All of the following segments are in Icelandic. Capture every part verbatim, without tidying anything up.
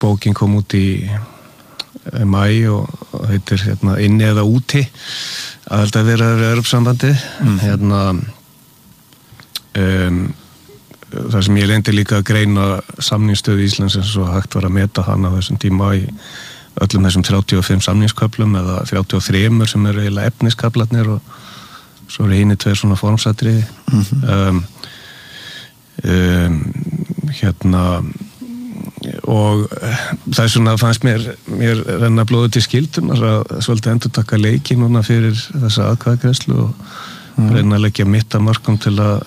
bókin kom út í maí og heitir hérna, Inni eða úti að vera Evrópusambandið mm. hérna um, það sem ég reyndi líka að greina samningsstöðu Íslands eins og hægt var að meta hann á þessum tíma í öllum þessum þrjátíu og fimm samningsköflum eða þrjátíu og þrjú sem eru eiginlega efniskaflarnir og svo eru hinir tveir svona formsatriði mm-hmm. um, um, hérna og það er svona fannst mér, mér renna blóðu til skildum að svolítið endur taka leiki núna fyrir þessa atkvæðagreiðslu og mm. reyna að leggja mitt að mörgum til að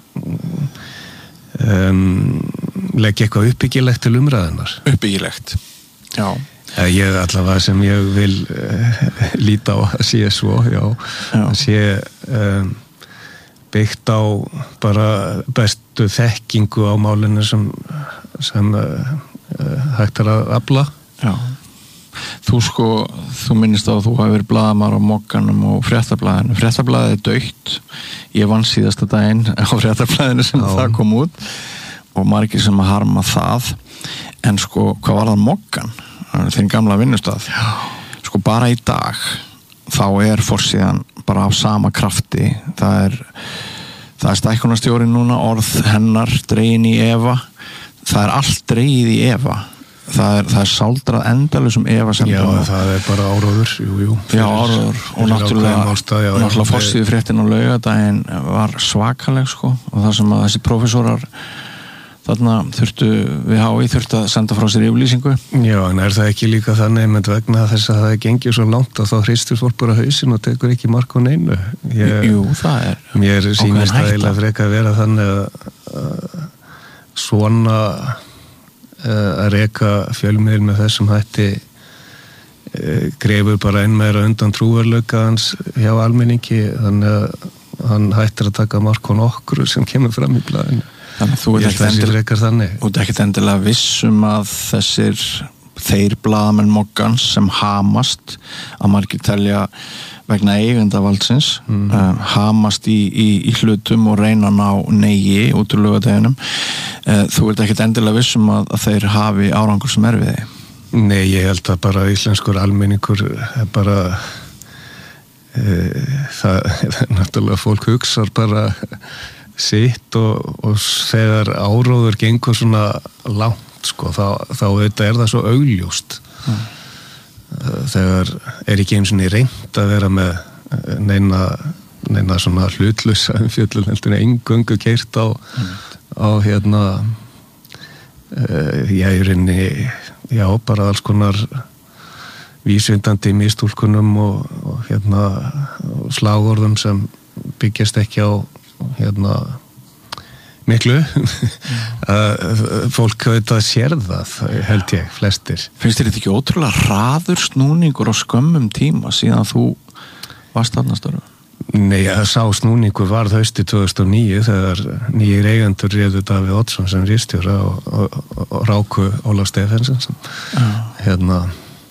um, leggja eitthvað uppbyggilegt til umræðunar uppbyggilegt, já Ég allavega sem ég vil uh, líta á að sé svo, já, já. að sé um, byggt á bara bestu þekkingu á málinu sem, sem uh, hægt er að afla. Já. Þú sko, þú minnist á að þú hafi verið blaðamaður á Mogganum og Fréttablaðinu. Fréttablaðið er dautt. Ég vann síðasta daginn á Fréttablaðinu sem já. Það kom út og margir sem að harma það. En sko, hvað var það Moggan? Þinn gamla vinnustað sko bara í dag þá er forsíðan bara á sama krafti það er það er stækkunarstjóri núna orð hennar dregin í efa það er allt dregið í efa það er, það er sáldrað endalausum efa sem já það er bara áróður jú, jú, fyrir, já áróður og náttúrulega, náttúrulega forsíðu fréttin á laugardaginn var svakaleg sko og það sem að þessi prófessorar þarna þurftu við H I þurftu að senda frá sér yfirlýsingu. Já, en er það ekki líka þannig með vegna þess að það gengið svo langt að þá hristur fólk bara hausinn og tekur ekki mark á neinu. Ég, Jú, það er. Mér sýnist það eiginlega frekar að vera þannig að, að svona að reka fjölmiðil með þessum hætti grefur bara enn meira undan trúverleika hans hjá almenningi þannig að hann hættir að taka mark á nokkru sem kemur fram í blaðinu. Þannig að þú ert ekkert endilega, ekkert endilega vissum að þessir þeir blaðamenn Moggans sem hamast að margir telja vegna eigendavaldsins mm. um, hamast í, í, í hlutum og reyna að ná negi út úr laugardeginum uh, þú ert ekkert endilega vissum að, að þeir hafi árangur sem er við þig. Nei, ég held að bara íslenskur almenningur er bara uh, það er náttúrulega fólk hugsar bara sitt og, og þegar áróður gengur svona langt sko, þá, þá þetta er það svo augljóst mm. þegar er ekki eins og reynt að vera með neina, neina svona hlutlausa umfjöllun heldur eingöngu keyrt á, mm. á hérna uh, já, í rauninni já, bara alls konar vísvindandi mistúlkunum og, og hérna og slagorðum sem byggjast ekki á hérna miklu að fólk auðvitað sér það held ég, flestir. Finnst þér þetta ekki ótrúlega hraður snúningur á skömmum tíma síðan þú varst þarna störfu? Nei, að sá snúningur varð haustið tvö þúsund og níu þegar nýjir eigendur réðu Davíð Oddsson sem ritstjóra og, og, og Ráku Ólaf Stephensen sem ah. hérna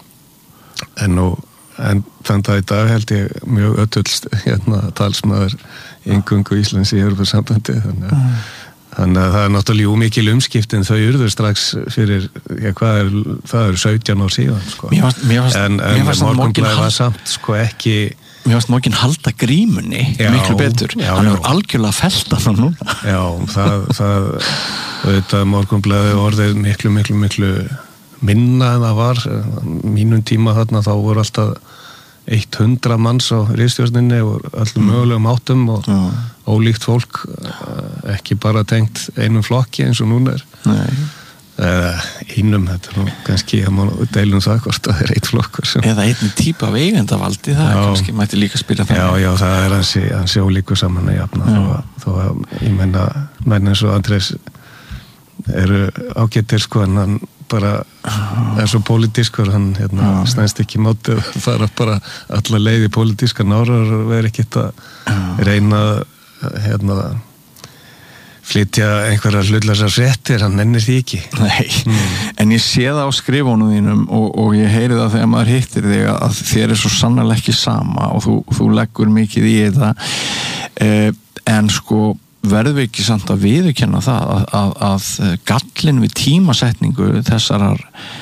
en nú en þann dag í dag held ég mjög ötullst hérna talsmaður inngöngu Íslands í Evrópusambandi þannig, mm. þannig að það er náttúrulega mikil umskipt en þau urðu strax fyrir já, hvað er, það eru sautján ár síðan sko. Mér varst, mér varst, en, en Morgunblaðið var samt sko ekki Mér varst Morgun halda grímunni já, miklu betur, já, hann hefur algjörlega fellt hann núna. Já, það, það þetta Morgunblaðið orðið miklu, miklu, miklu minna en það var mínum tíma þarna þá voru alltaf hundrað manns á ritstjórninni og öllum mm. mögulegum áttum og mm. ólíkt fólk ekki bara tengt einum flokki eins og núna er eða einum, þetta er nú kannski að maður deilum það hvort það er eitt flokkur sem... eða einn típa af eigendavaldi það er kannski, mætti líka spila það já, já, það er hansi, hansi ólíku saman að jafna þó, þó að ég menna menn eins og Andrés eru ágættir sko en hann bara er svo pólitískur hann hérna, snæst ekki mótið að fara bara alla leið í pólitíska nárar og vera ekkert að reyna hérna flytja einhverja hlutlausar fréttir, hann nennir því ekki. Nei, mm. en ég sé það á skrifunum þínum og, og ég heyri það þegar maður hittir þig að þér er svo sannarlega ekki sama og þú, þú leggur mikið í þetta eh, en sko verðum við ekki samt að viðurkenna það að, að, að gallin við tímasetningu þessarar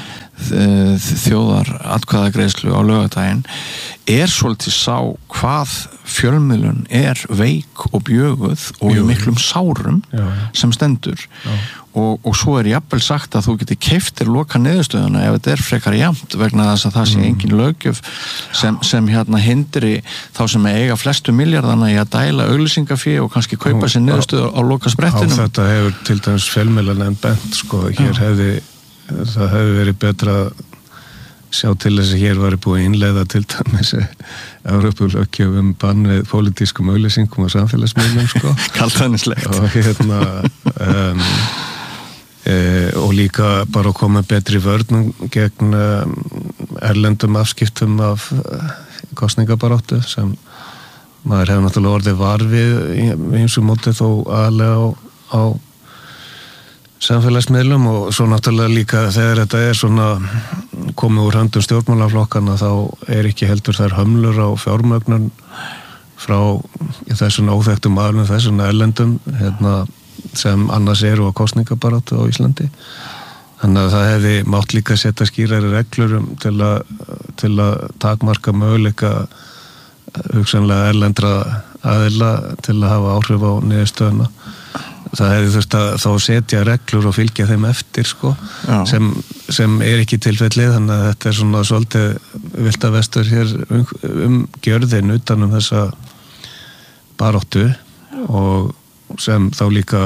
uh, þjóðar atkvæðagreiðslu á laugardaginn er svolítið sá hvað fjölmiðlun er veik og bjöguð og í miklum sárum já, já. sem stendur og, og svo er jafnvel sagt að þú getur keyptir loka niðurstöðuna ef þetta er frekar jafnt vegna þess að það sé engin löggjöf sem, sem hérna hindri þá sem eiga flestu miljardana í að dæla auglýsingafé og kannski kaupa sér niðurstöðu á loka sprettinum. Á þetta hefur til dæmis fjölmiðlan en bent sko, hér hefði það hefði verið betra að sjá til þess að hér var búið að innleiða til dæmis Evrópulöggjöf um bann við pólitískum auglýsingum og samfélagsmiðlum sko. Kaltænislegt. Og hérna um, e, og líka bara að koma betri vörnum gegn um, erlendum afskiptum af uh, kosningabaráttu sem maður hefur náttúrulega orðið var við í eins og móti þó aðlega á, á samfélagsmiðlum og svo náttúrulega líka þegar þetta er svona komið úr höndum stjórnmálaflokkana þá er ekki heldur þær hömlur á fjármögnun frá þessum óþekktum aðlum, þessum erlendum hérna, sem annars eru á kosningabaráttu á Íslandi. Þannig að það hefði mátt líka setja skýrari reglur um til að, til að takmarka möguleika hugsanlega erlendra aðila til að hafa áhrif á niðurstöðuna. Það hefði þurft að þá setja reglur og fylgja þeim eftir sko, sem, sem er ekki tilfellið, þannig að þetta er svona svolítið vilda vestur hér um, um gjörðin utan um þessa baráttu og sem þá líka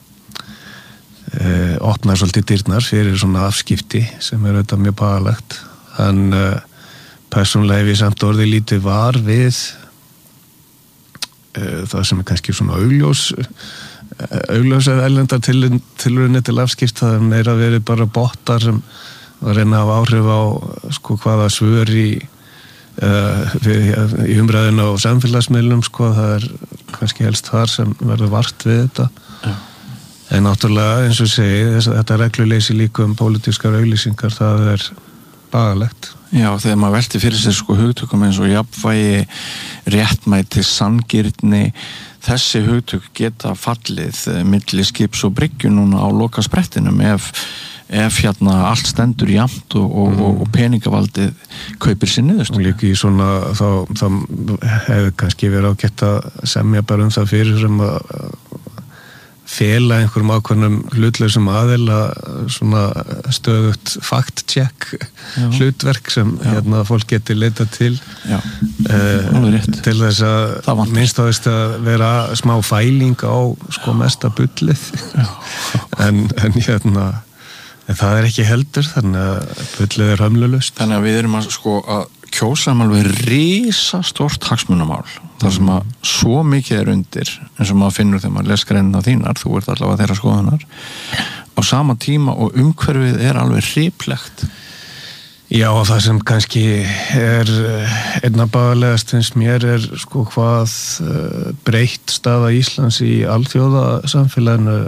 e, opnar svolítið dyrnar fyrir svona afskipti sem er auðvitað mjög bagalegt. En e, persónulega hef ég samt orðið lítið var við e, það sem er kannski svona augljós augljósað ælendar tilrunni til afskipt, það er meira verið bara bottar sem að reyna að hafa áhrif á sko hvaða svör í, uh, við, í umræðinu á samfélagsmiðlum sko, það er kannski helst þar sem verður vart við þetta. Ja. En náttúrulega eins og segi þess að þetta regluleysi líka um pólitískar auglýsingar, það er bagalegt. Já, þegar maður velti fyrir sér sko hugtökum eins og jafnvægi, réttmæti, sanngirni, þessi hugtök geta fallið milli skips og bryggju núna á loka sprettinum ef, ef hérna allt stendur jafnt og, og, mm. og peningavaldið kaupir sér niðurstu. Og líka í svona, þá, þá hefur kannski verið ágætt að semja bara um það fyrir sem að fela einhverjum ákveðnum hlutlausum aðila svona stöðugt fact-check hlutverk sem Já. hérna fólk geti leitað til uh, til þess að minnst á þess að vera smá fæling á sko mesta bullið en, en hérna en það er ekki heldur, þannig að bullið er hömlulaust. Þannig að við erum að sko að kjósa um alveg risastórt hagsmunamál þar sem að svo mikið er undir eins og maður finnur þegar maður les greinina þínar, þú ert allavega þeirra skoðunar á sama tíma og umhverfið er alveg hriplegt. Já, og það sem kannski er einna bagalegast finnst mér er sko hvað breytt staða Íslands í alþjóðasamfélaginu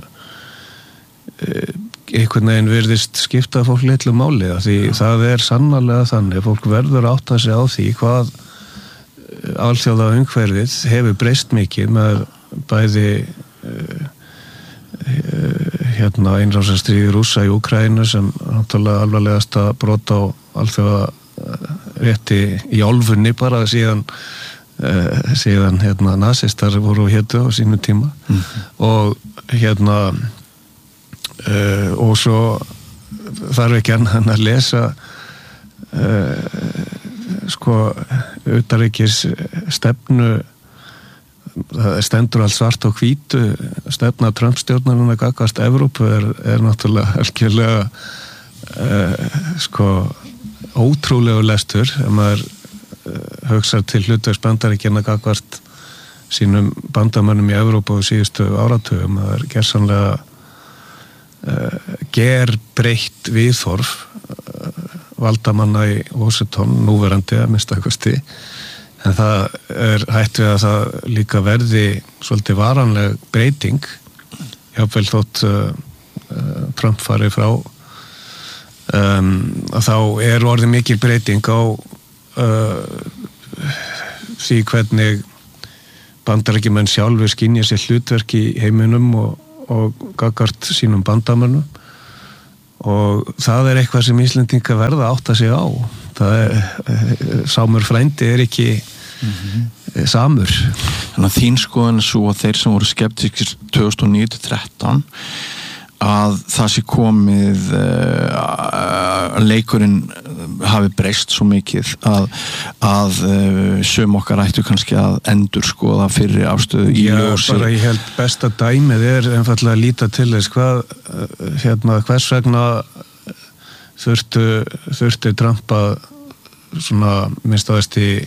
einhvern veginn virðist skipta fólk litlu máli því það er sannarlega þannig fólk verður að átta sig á því hvað alþjóða umhverfið hefur breyst mikið með bæði uh, uh, hérna innrásarstríði Rússa í Úkraínu sem náttúrulega alvarlegasta brot á alþjóða uh, rétti í álfunni bara síðan uh, síðan hérna nasistar voru hétu á sínu tíma mm-hmm. og hérna Uh, og svo þarf ekki annan að lesa uh, sko utanríkis stefnu það stendur allt svart og hvítu stefna Trump-stjórnarinn að gagnvart Evrópu er, er náttúrulega algjörlega uh, sko ótrúlegu lestur ef maður uh, hugsar til hlutverks Bandaríkjanna gagnvart sínum bandamönnum í Evrópu og síðustu áratugum, það er gersamlega Uh, ger breytt viðhorf uh, valdamanna í Washington núverandi að mista kosti en það er hætt við að það líka verði svolítið varanleg breyting jáfnvel þótt uh, uh, Trump farið frá um, þá er orðið mikil breyting á uh, því hvernig Bandaríkjamenn sjálfur skynja sér hlutverk í heiminum og og gagnvart sínum bandamönnum og það er eitthvað sem Íslendinga verða að átta sig á. Það er, sámur frændi er ekki mm-hmm. samur. Þannig að þín skoðan er svo að þeir sem voru skeptískir tvö þúsund og níu til þrettán að það sé komið uh, leikurinn hafi breyst svo mikið að, að uh, sum okkar ættu kannski að endur skoða fyrir afstöðu í ljósi. Já, bara ég held besta dæmið er einfallega að líta til þess hvað, hérna, hvers vegna þurftu, þurftu Trump að svona minnst aðeins í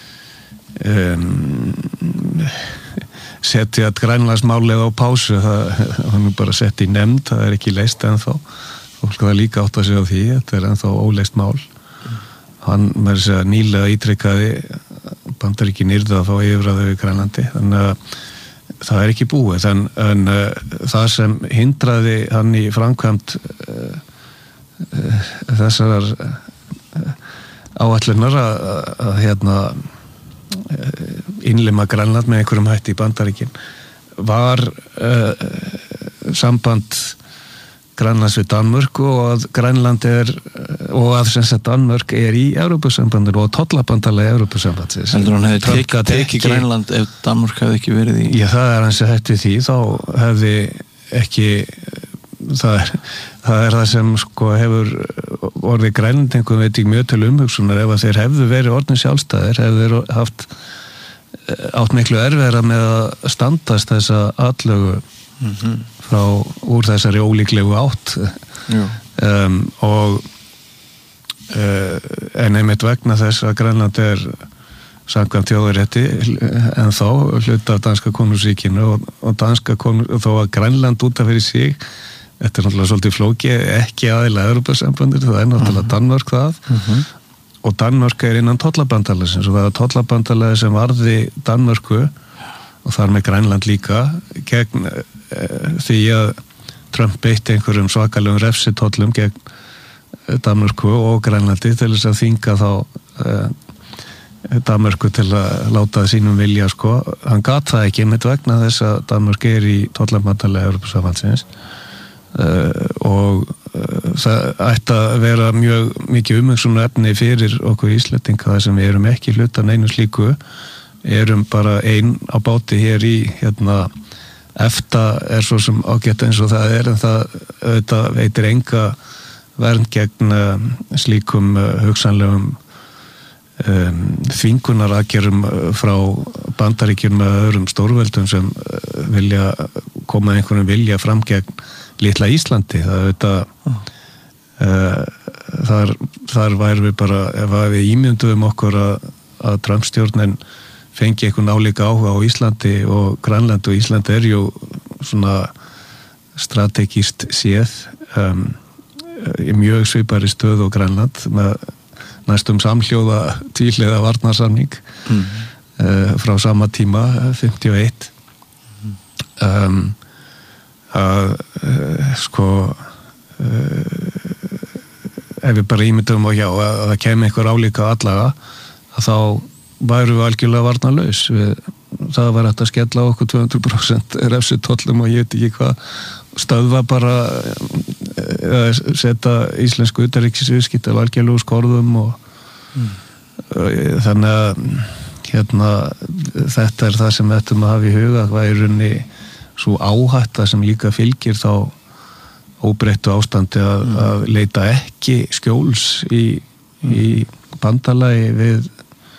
um, setja Grænlandsmálið á pásu, það hann er bara sett í nefnd, það er ekki leyst ennþá, fólk var líka átt að segja á því, þetta er ennþá óleyst mál. Hann með þess að nýlega ítrekaði Bandaríkin yrðu að fá yfirráð yfir Grænlandi, þannig að það er ekki búið, en, en uh, það sem hindraði hann í framkvæmd uh, uh, þessar uh, áætlunar að, að hérna innlima Grænland með einhverjum hætti í Bandaríkin var uh, samband Grænlands við Danmörku og að Grænland er og að sem sagt Danmörk er í Evrópusambandinu og tollabandalagi Evrópusambandsins. Heldur hann hefði tekið teki Grænland ef Danmörk hefði ekki verið í? Já, það er hans að hætti því, þá hefði ekki það er það, er það sem sko hefur orðið Grænlendingum veit ekki mjög til umhugsunar ef að þeir hefðu verið orðin sjálfstæðir, hefðu þeir haft átt miklu erfiðara með að standast þessa atlögu mm-hmm. frá úr þessari ólíklegu átt um, og uh, en einmitt vegna þess að Grænland er samkvæmt þjóðarétti en þá hluta af danska konungsríkinu og, og danska konung, þó að Grænland út af fyrir sig, þetta er náttúrulega svolítið flóki, ekki aðilega Evrópusambandið, það er náttúrulega uh-huh. Danmörk það uh-huh. og Danmörk er innan tollabandalagsins og það er tollabandalagi sem varði Danmörku og þar með Grænland líka gegn e, því að Trump beitti einhverjum svakalegum refsitollum gegn Danmörku og Grænlandi til þess að þvinga þá e, Danmörku til að láta sínum vilja sko, hann gat það ekki með vegna þess að Danmörk er í tollabandalagi Evrópusambandsins Uh, og uh, það ætti að vera mjög mikið umhugsunar efni fyrir okkur Íslendinga þar sem við erum ekki hluta neinu slíku, erum bara ein á báti hér í hérna, EFTA er svo sem ágætt eins og það er en það auðvitað veitir enga vernd gegn uh, slíkum uh, hugsanlegum um, þvingunaraðgerðum frá Bandaríkjum með öðrum stórveldum sem uh, vilja koma einhvern vilja fram gegn litla Íslandi, það auðvitað uh, þar, þar væri við bara, ef við ímynduðum okkur að, að Trump-stjórnin fengi einhvern álíka áhuga á Íslandi og Grænland og Ísland er jú svona strategíst séð um, í mjög svipari stöð og Grænland með næstum samhljóða tvíhliða varnarsamning mm. uh, frá sama tíma, fimmtíu og eitt um að uh, sko uh, ef við bara ímyndum og já, að það kemur einhver álíka allaga, að þá væru við algjörlega varnarlaus við, það var hægt að skella okkur tvö hundruð prósent refsitollum og ég veit ekki hvað stöðva bara eða uh, setja íslensku utanríkisviðskipti af algjörlega skorðum og mm. uh, þannig að hérna, þetta er það sem við ættum að hafa í huga, það var í rauninni svo áhætta sem líka fylgir þá óbreyttu ástandi að, mm. að leita ekki skjóls í, mm. í bandalagi við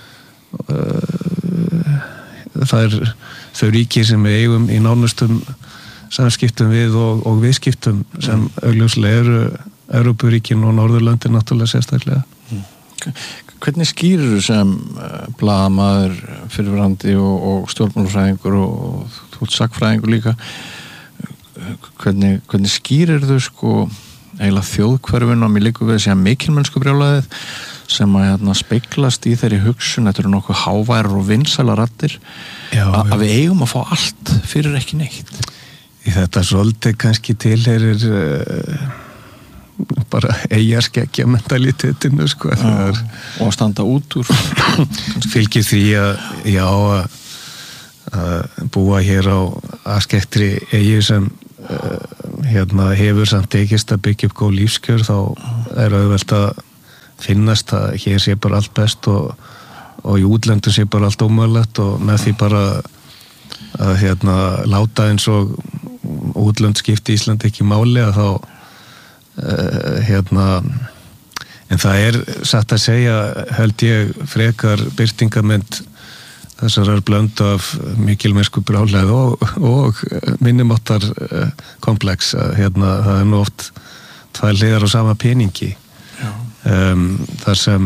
uh, það er þau ríki sem við eigum í nánustum samskiptum við og, og viðskiptum sem mm. augljóslega eru Evrópuríkin og Norðurlöndin náttúrulega sérstaklega. Mm. Hvernig skýrir þú sem blaðamaður, fyrirverandi og, og stjórnmálafræðingur og þú ert sakfræðingur líka, hvernig, hvernig skýrir þú sko eiginlega þjóðhverfin og mér líka við að segja mikilmennsku brjálæðið sem að hérna, speglast í þeirri hugsun, þetta eru nokkuð háværar og vinsælar raddir að við eigum að fá allt fyrir ekki neitt. Í þetta svolítið kannski tilheyrir uh, bara eigarskeggja mentalitetinu sko. Já, og að standa út úr fylgir því að já að búa hér á afskektri eigi sem uh, hérna hefur samt tekist að byggja upp góð lífskjör, þá er auðvelt að finnast að hér sé bara allt best og, og í útlöndum sé bara allt ómögulegt og með því bara að hérna láta eins og útlönd skipti Ísland ekki máli að þá uh, hérna en það er satt að segja held ég frekar birtingamynd þessar er blöndu af mikilmennsku brjálæð og, og minnumáttar uh, komplex að hérna það er nú oft tvær hliðar á sama peningi um, þar sem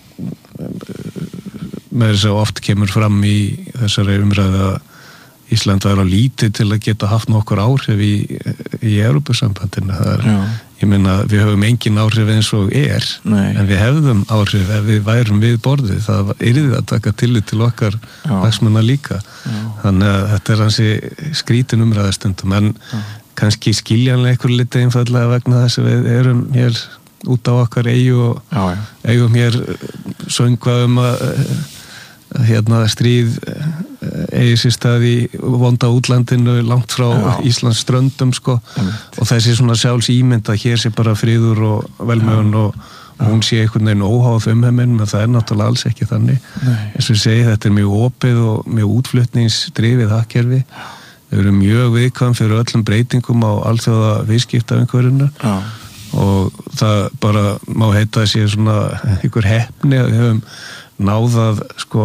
með þess að oft kemur fram í þessari umræðu að Ísland var á lítið til að geta haft nokkur áhrif í, í Evrópusambandinu. Það er, ég meina, við höfum engin áhrif eins og er, Nei. En við hefðum áhrif ef við værum við borðið. Það yrði að taka tillit til okkar hagsmuna líka. Já. Þannig að þetta er hansi skrítin umræðastundum, en Já. Kannski skiljanlega eitthvað litið einfallega vegna þess að við erum hér út á okkar eigu og Já, eigum hér söngvaðum að hérna stríð eigi sér stað í vonda útlandinu langt frá Já. Íslands ströndum sko Emitt. Og þessi svona sjálfs ímynd að hér sé bara friður og velmegun og, og hún sé einhvern veginn óháð umheiminn, menn það er náttúrulega alls ekki þannig. Nei. Eins og ég segi, þetta er mjög opið og mjög útflutningsdrifið hagkerfi. Þau eru mjög viðkvæm fyrir öllum breytingum á alþjóða viðskiptaumhverfinu og það bara má heita að sé svona einhver heppni að við höfum náðað sko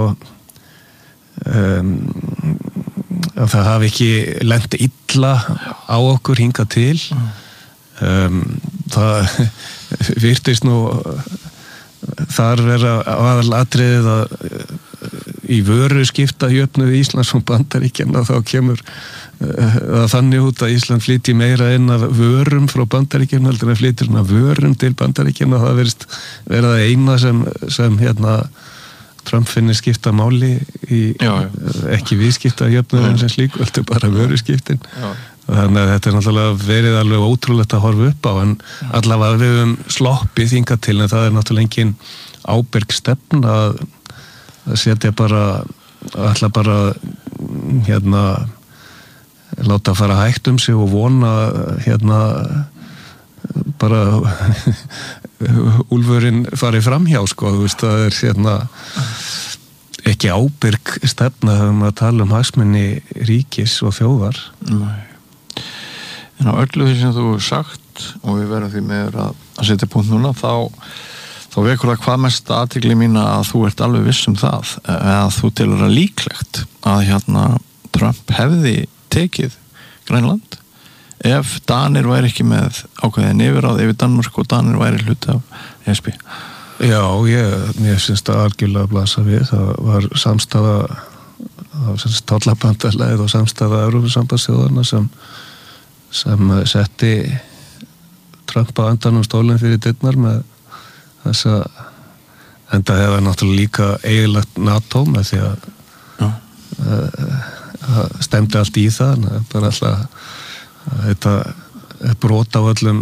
um, að það hafi ekki lent illa á okkur hingað til um, það virtist nú þar vera aðalatriðið að í vöru skipta jöfnuð Íslands og Bandaríkjanna þá kemur það þannig út að Ísland flytji meira inn af vörum frá Bandaríkjanna heldur en flyttir inn af vörum til Bandaríkjanna það verðist vera það eina sem, sem hérna Trump finnir skipta máli í já, já. Ekki viðskipta jöfnuðum sem slík, heldur bara vöruskiptin þannig að þetta er náttúrulega verið alveg ótrúlegt að horfa upp á en já. Allavega við höfum sloppið þingað til en það er náttúrulega engin ábyrg stefn að, að setja bara ætla bara hérna láta fara hægt um sig og vona hérna bara úlfurinn farið framhjá sko, þú veist, það er hérna ekki ábyrg stefna þegar maður tala um hagsmuni ríkis og þjóðar. Nei. En á öllu því sem þú hefur sagt og við verðum því með að, að setja punkt núna, þá þá vekur það hvað mest athygli mína að þú ert alveg viss um það, eða þú telur að líklegt að hérna Trump hefði tekið Grænland ef Danir væri ekki með ákveðin yfirráð yfir Danmörk og Danir væri hluti af E S B. Já, ég, mér finnst það algjörlega að blasa við. Það var samstaða tollabandalæð og samstaða Evrópusambandsþjóðanna sem, sem setti Trump á endanum stólinn fyrir dyrnar með þess að enda hefði náttúrulega líka eiginlegt NATO með því að það stemdi allt í það en það er bara alltaf þetta er brot á öllum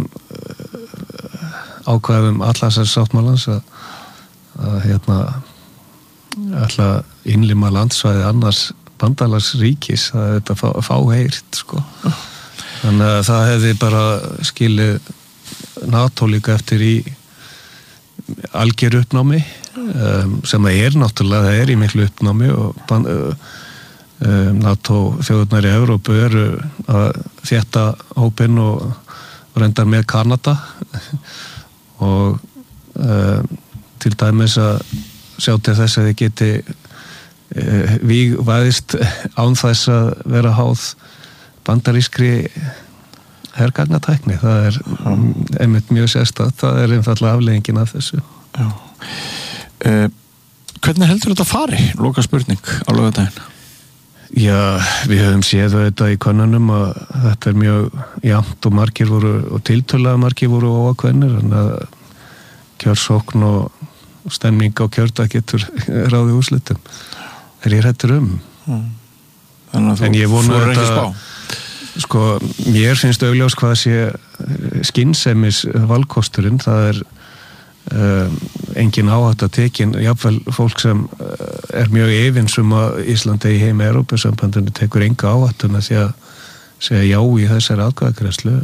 ákvæðum allarsins sáttmálans að, að hérna alltaf innlima landsvæði annars bandalagsríkis að þetta fá, fá heyrt sko þannig að það hefði bara skilið NATO líka eftir í algjör uppnámi um, sem það er náttúrulega, það er í miklu uppnámi og band, um, NATO þjóðurnar í Evrópu eru að þétta hópinn og, og reyndar með Kanada og um, til dæmis að sjá til þess að þið geti uh, vígvæðist án þess að vera háð bandarískri hergagnatækni, það er mm. einmitt mjög sérstætt, það er einfallega afleiðingin af þessu. Já. Uh, hvernig heldur þetta fari? Loka spurning á laugardaginn. Já, við höfum séð þetta í könnunum að þetta er mjög jafnt og margir voru, og tiltölulega margir voru óákveðnir, þannig að kjörsókn og stemning á kjördag getur ráðið úrslitum. Er ég hrættur um. Mm. Þannig að þú fór ekki spá. Sko, mér finnst augljós hvað sé skynsemis valkosturinn, það er um, engin áhætta tekin, jafnvel fólk sem er mjög efinsum að Íslandi í heimi Evrópusambandinu tekur enga áhættuna því að segja já í þessari atkvæðagreiðslu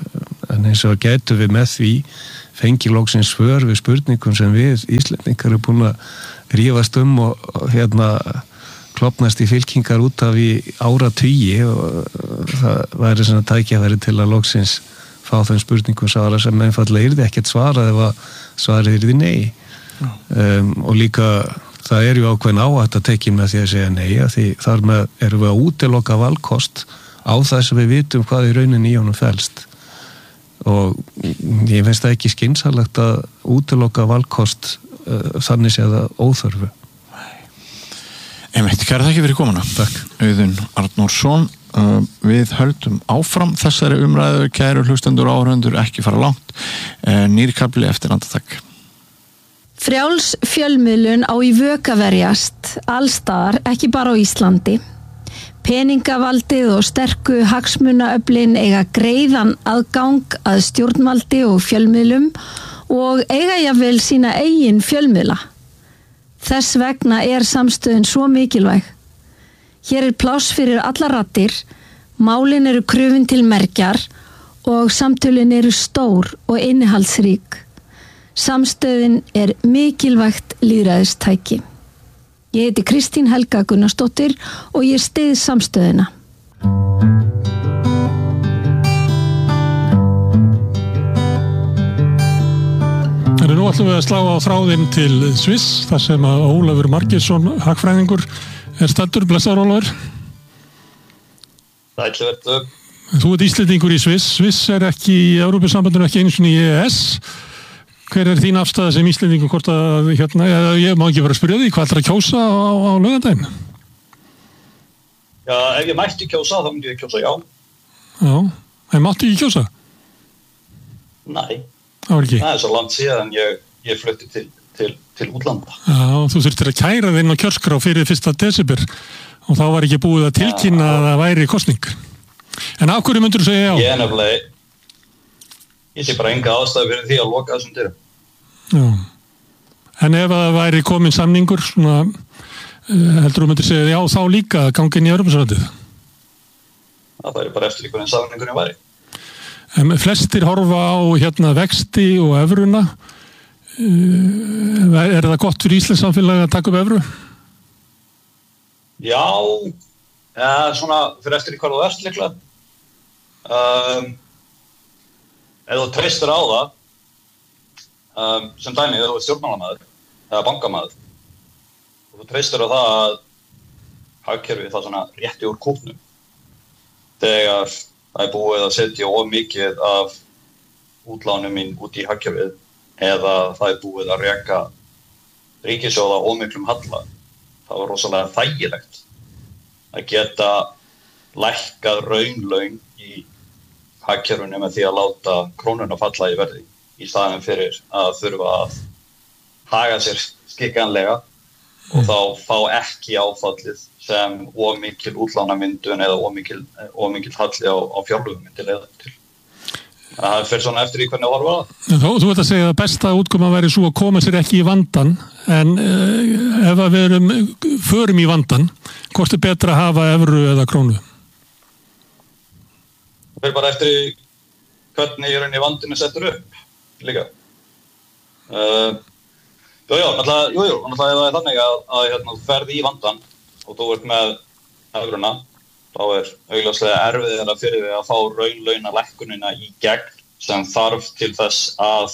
en eins og getum við með því fengi loksins svör við spurningum sem við Íslendingar eru búin að rífast um og, og hérna klopnast í fylkingar út af í áratugi og það væri svona tækifæri til að loksins fá þeim spurningum svara sem einfallega yrði ekkert svarað ef að svarið yrði nei. Um, og líka það er ju ákveðin áhætta tekin með því að segja nei, að því þar með erum við að útiloka valkost á þess að við vitum hvað í rauninni í honum felst og ég finnst það ekki skynsamlegt að útiloka valkost uh, þannig séð að óþörfu. Einmitt, kæra þakki fyrir komuna. Takk. Auðun Arnórsson, uh, við höldum áfram þessari umræðu, kæru hlustendur og áhorfendur, ekki fara langt, uh, nýr kafli eftir andartak. Frjáls fjölmiðlun á í vök að verjast allstaðar, ekki bara á Íslandi. Peningavaldið og sterku hagsmunaöflin eiga greiðan aðgang að stjórnvaldi og fjölmiðlum og eiga jafnvel sína eigin fjölmiðla. Þess vegna er samstöðin svo mikilvæg. Hér er pláss fyrir allar raddir, málin eru krufin til mergjar og samtölin eru stór og innihaldsrík. Samstöðin er mikilvægt lýðræðistæki. Ég heiti Kristín Helga Gunnarsdóttir og ég styð samstöðina. Nú ætlum við að slá á þráðinn til Sviss, þar sem að Ólafur Margeirsson, hagfræðingur, er staddur. Blessaður, Ólafur. Sæll vertu. Þú ert Íslendingur í Sviss. Sviss er ekki í Evrópusambandinu, ekki einu sinni í E E S. Hver er þín afstaða sem Íslendingur, hvort að, hérna, ég má ekki vera að spyrja því, hvað ætlar að kjósa á, á laugardaginn? Já, ef ég mætti kjósa, þá myndi ég kjósa já. Já, en mátti ekki kjósa? Nei. Það var ekki. Það er svo langt síðan ég, ég flutti til, til, til útlanda. Já, þú þurftir að kæra þinn á kjörskrá fyrir fyrsta desember og þá var ekki búið að tilkynna já, að það væri kosning. En af hverju myndur þú segja já? Ég er nefnilega, ég sé bara enga ástæðu fyrir því að loka þessum dyrum. Já. En ef það væri komin samningur, svona, heldur þú myndir segja já þá líka að ganga inn í Evrópusambandið? Það væri bara eftir í hvernig samningurinn væri. En flestir horfa á hérna vexti og evruna. Er það gott fyrir Íslands samfélag að taka upp evru? Já, ja, svona fyrir eftir í hvað þú ert líklega. Um, ef þú treystir á það, um, sem dæmi ef þú ert stjórnmálamaður eða bankamaður, og þú treystir á það að hagkerfið það svona rétti úr kútnum þegar það er búið að setja of mikið af útlánum mín út í hagkerfið eða það er búið að reka ríkissjóða of miklum halla. Það var rosalega þægilegt að geta lækkað raunlaun í hagkerfinu með því að láta krónuna falla í verði í staðinn fyrir að þurfa að haga sér skikkanlega og þá fá ekki áfallið sem of mikil útlánamyndun eða of mikil, of mikil halli á, á fjárlögum myndi leiða til. Það fer svona eftir í hvernig það var. Þú, þú ert að segja að besta útkoma væri svo að koma sér ekki í vandan, en uh, ef við erum förum í vandan, hvort er betra að hafa evru eða krónu? Það fer bara eftir í hvernig í rauninni vandinu settur upp líka. Uh, jú, jú, náttúrulega, jú, jú, náttúrulega það er þannig að, að hérna, þú ferð í vandan og þú ert með evruna, þá er augljóslega erfiðara fyrir því að fá raunlaunalækkunina í gegn sem þarf til þess að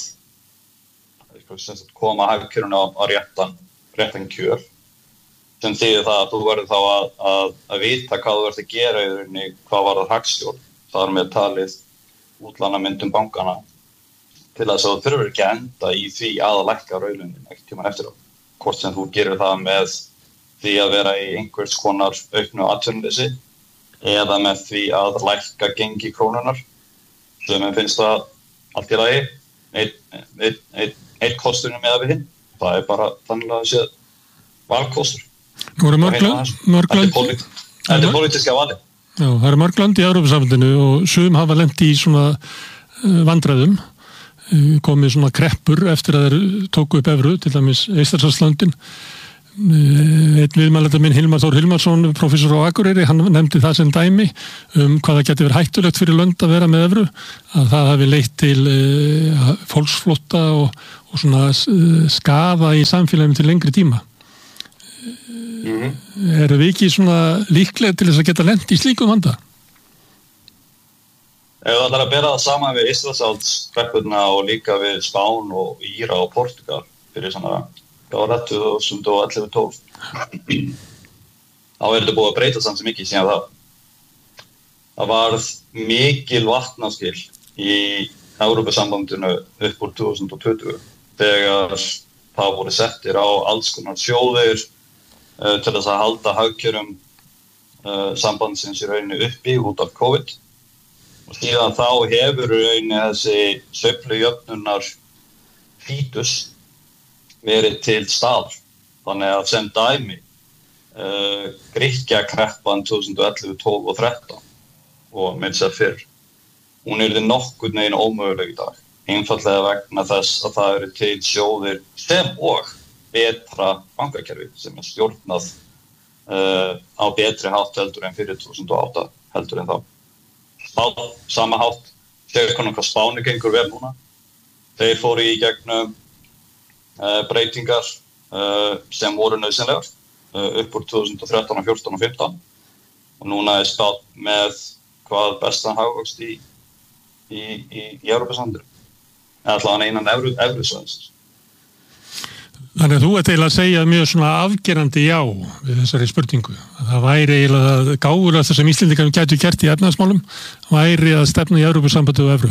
koma hagkerfinu á, á réttan, réttan kjör, sem þýðir það að þú verður þá að, að, að vita hvað þú ert að gera í rauninni, hvað var það hagstjórn, það er með talið útlánamyndun bankana til þess að þú þurfur ekki að enda í því að lækka raunlaunin ekkert tímann eftir á, hvort sem þú gerir það með því að vera í einhvers konar auknu atvinnuleysi eða með því að lækka gengi krónunar sem ég finnst það allt í lagi eitt, eitt, eitt, eitt kosturinn með að við hinn það er bara þannig að það sé valkostur. Nú eru mörglönd Þetta er pólitíska vali. Já, það eru mörglönd í Evrópusambandinu og sum hafa lent í svona vandræðum, komið svona kreppur eftir að þeir tóku upp evru, til dæmis Eystrasaltslöndin. Einn viðmælanda minn Hilmar Þór Hilmarsson, professor á Akureyri, hann nefndi það sem dæmi um hvað það geti verið hættulegt fyrir lönd að vera með evru, að það hafi leitt til uh, fólksflótta og, og svona skaða í samfélaginu til lengri tíma. Mm-hmm. Erum við ekki svona líklega til þess að geta lent í slíkum vanda? Ef það ætlar að bera það saman við Íslandsálskreppuna og líka við Spán og Íra og Portugal fyrir svona ára tvö þúsund og ellefu tólf þá er þetta búið að breyta samt sem mikið síðan það. Það varð mikil vatnaskil í Evrópusambandinu upp úr tvö þúsund og tuttugu þegar það voru settir á alls konar sjóðir uh, til þess að halda hagkjörum uh, sambandsins í rauninni uppi út af COVID. Og síðan þá hefur rauninni þessi sveiflujöfnunar fítus verið til stað. Þannig að sem dæmi uh, Grikkjakreppan tvö þúsund og ellefu, tólf og þrettán og með þess að fyrr. Hún yrði nokkurn veginn ómöguleg í dag. Einfaldlega vegna þess að það eru til sjóðir sem og betra bankakerfi sem er stjórnað uh, á betri hátt heldur en fyrir tvö þúsund og átta heldur en þá. Spán, sama hátt, séu konar hvað Spáni gengur vel núna. Þeir fóru í gegnum uh, breytingar uh, sem voru nauðsynlegar uh, upp úr tvö þúsund og þrettán, fjórtán og fimmtán og núna er Spán með hvað bestan hagvöxt í, í, í, í Evrópusambandinu. Alltaf hann einan Evrusvæðisins. Þannig að þú ert eiginlega að segja mjög svona afgerandi já við þessari spurningu. Það væri eiginlega gáfulegast sem Íslendingar gætu gert í efnahagsmálum væri að stefna í Evrópusambandið og evru.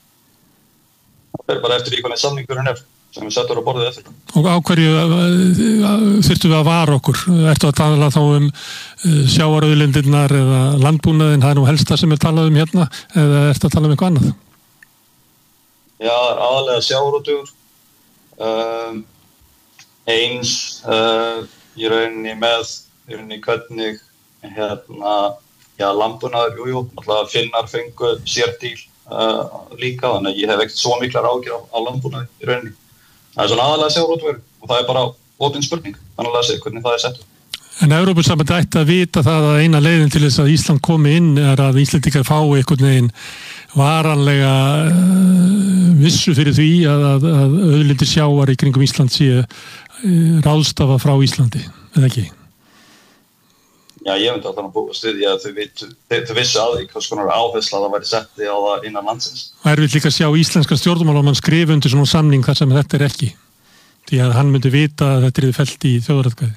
Það er bara eftir í hvernig samningurinn er sem við setjum á borðið eftir. Og á hverju þyrftum við að vara okkur? Ertu að tala þá um sjávarauðlindirnar eða landbúnaðinn, það er nú helst það sem er talað um hérna, eða ertu að tala um eitthvað annað? Já, aðalega sjávarútvegur. Um, eins uh, í rauninni með í rauninni hvernig hérna, já, landbúnaður, jú, jú, alltaf Finnar fengu sérdíl uh, líka, þannig að ég hef ekkert svo miklar ágjur á, á landbúnaði í rauninni. Það er svona aðalega sjávarútvegur og það er bara opin spurning, þannig að segja hvernig það er settur. En Evrópusambandið ætti að vita það að eina leiðin til þess að Ísland komi inn er að Íslendingar fái einhvern veginn varanlega uh, vissu fyrir því að, að, að auðlindir sjávar í kringum Ísland sé uh, ráðstafa frá Íslandi, eða ekki? Já, ég myndi að það búið að styðja að þau, vit, þau, þau vissu að því hvers konar áhersla það væri setti á það innan landsins. Það er við líka að sjá íslenska stjórnmálamann skrifa undir svona samning þar sem þetta er ekki. Því að hann myndi vita að þetta er fellt í þjóðaratkvæði.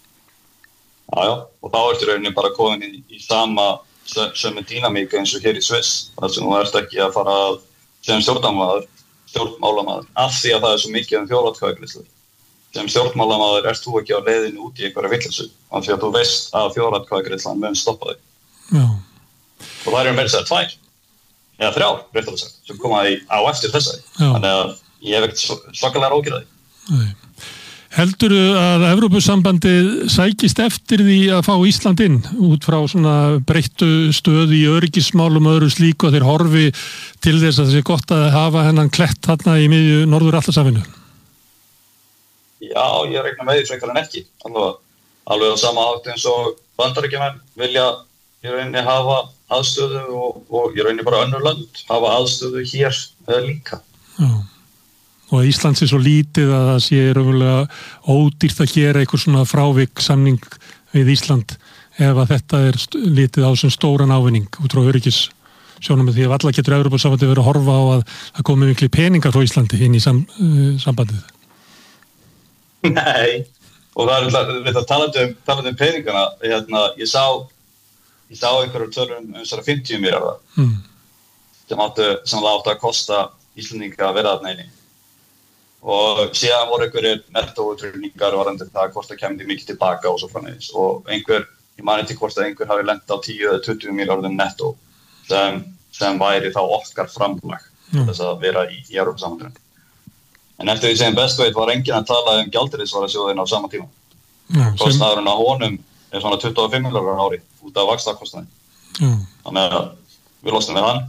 Já, já, og þá ertu rauninni bara komin í, í sama sömu dýnamíka eins og hér í Sviss. Þar sem þú ert ekki að fara að sem stjórnmálamaður, stjórnmálamaður, af því að það er svo mikið um þjóðaratkvæðagreiðslur. Sem stjórnmálamaður ert þú ekki á leiðinu út í einhverja vitleysu, af því að þú veist að þjóðaratkvæðagreiðslan mun stoppa þig. Já. Og það eru meira að segja tvær, eða þrjár, réttilega sagt, sem koma í, á eftir þessari. Já. Þannig að ég hef ekkert svakalega ágjörð því. Nei. Heldurðu að Evrópusambandið sækist eftir því að fá Ísland inn út frá svona breyttu stöðu í öryggismálum og öðru slíku og þeir horfi til þess að það sé gott að hafa hennan klett þarna í miðju Norður-Atlantshafinu? Já, ég reikna með því frekar en ekki. Alveg, alveg á sama hátt eins og Bandaríkjamenn vilja í rauninni hafa aðstöðu og, og í rauninni bara önnur lönd hafa aðstöðu hér eða líka. Já. Og Ísland sé svo lítið að það sé raunverulega ódýrt að gera einhver svona frávik samning við Ísland ef að þetta er litið á sem stóran ávinning út frá öryggis sjónum því að alla getur Evrópusambandið verið að horfa á að það komi miklu peningar frá Íslandi inn í sam, uh, sambandið. Nei, og það er við að tala um, tala um peningana, hérna, ég sá ég sá einhverjum tölum um þessara fimmtíu milljarða mm. sem áttu sem áttu að kosta Íslendinga að vera þarna inni. Og síðan voru einhverjir nettóútreikningar varðandi það hvort það kemdi mikið tilbaka og svo framvegis og einhver, ég man ekki hvort að einhver hafi lent á tíu eða tuttugu milljarðum nettó sem, sem væri þá okkar framlag mm. þess að vera í, í Evrópusambandinu. En eftir því sem best veit var enginn að tala um gjaldeyrisvarasjóðinn á sama tíma. Mm, kostnaðurinn á honum er svona tuttugu og fimm milljarðar á ári út af vaxtakostnaði. Mm. Þannig að við losnum við hann.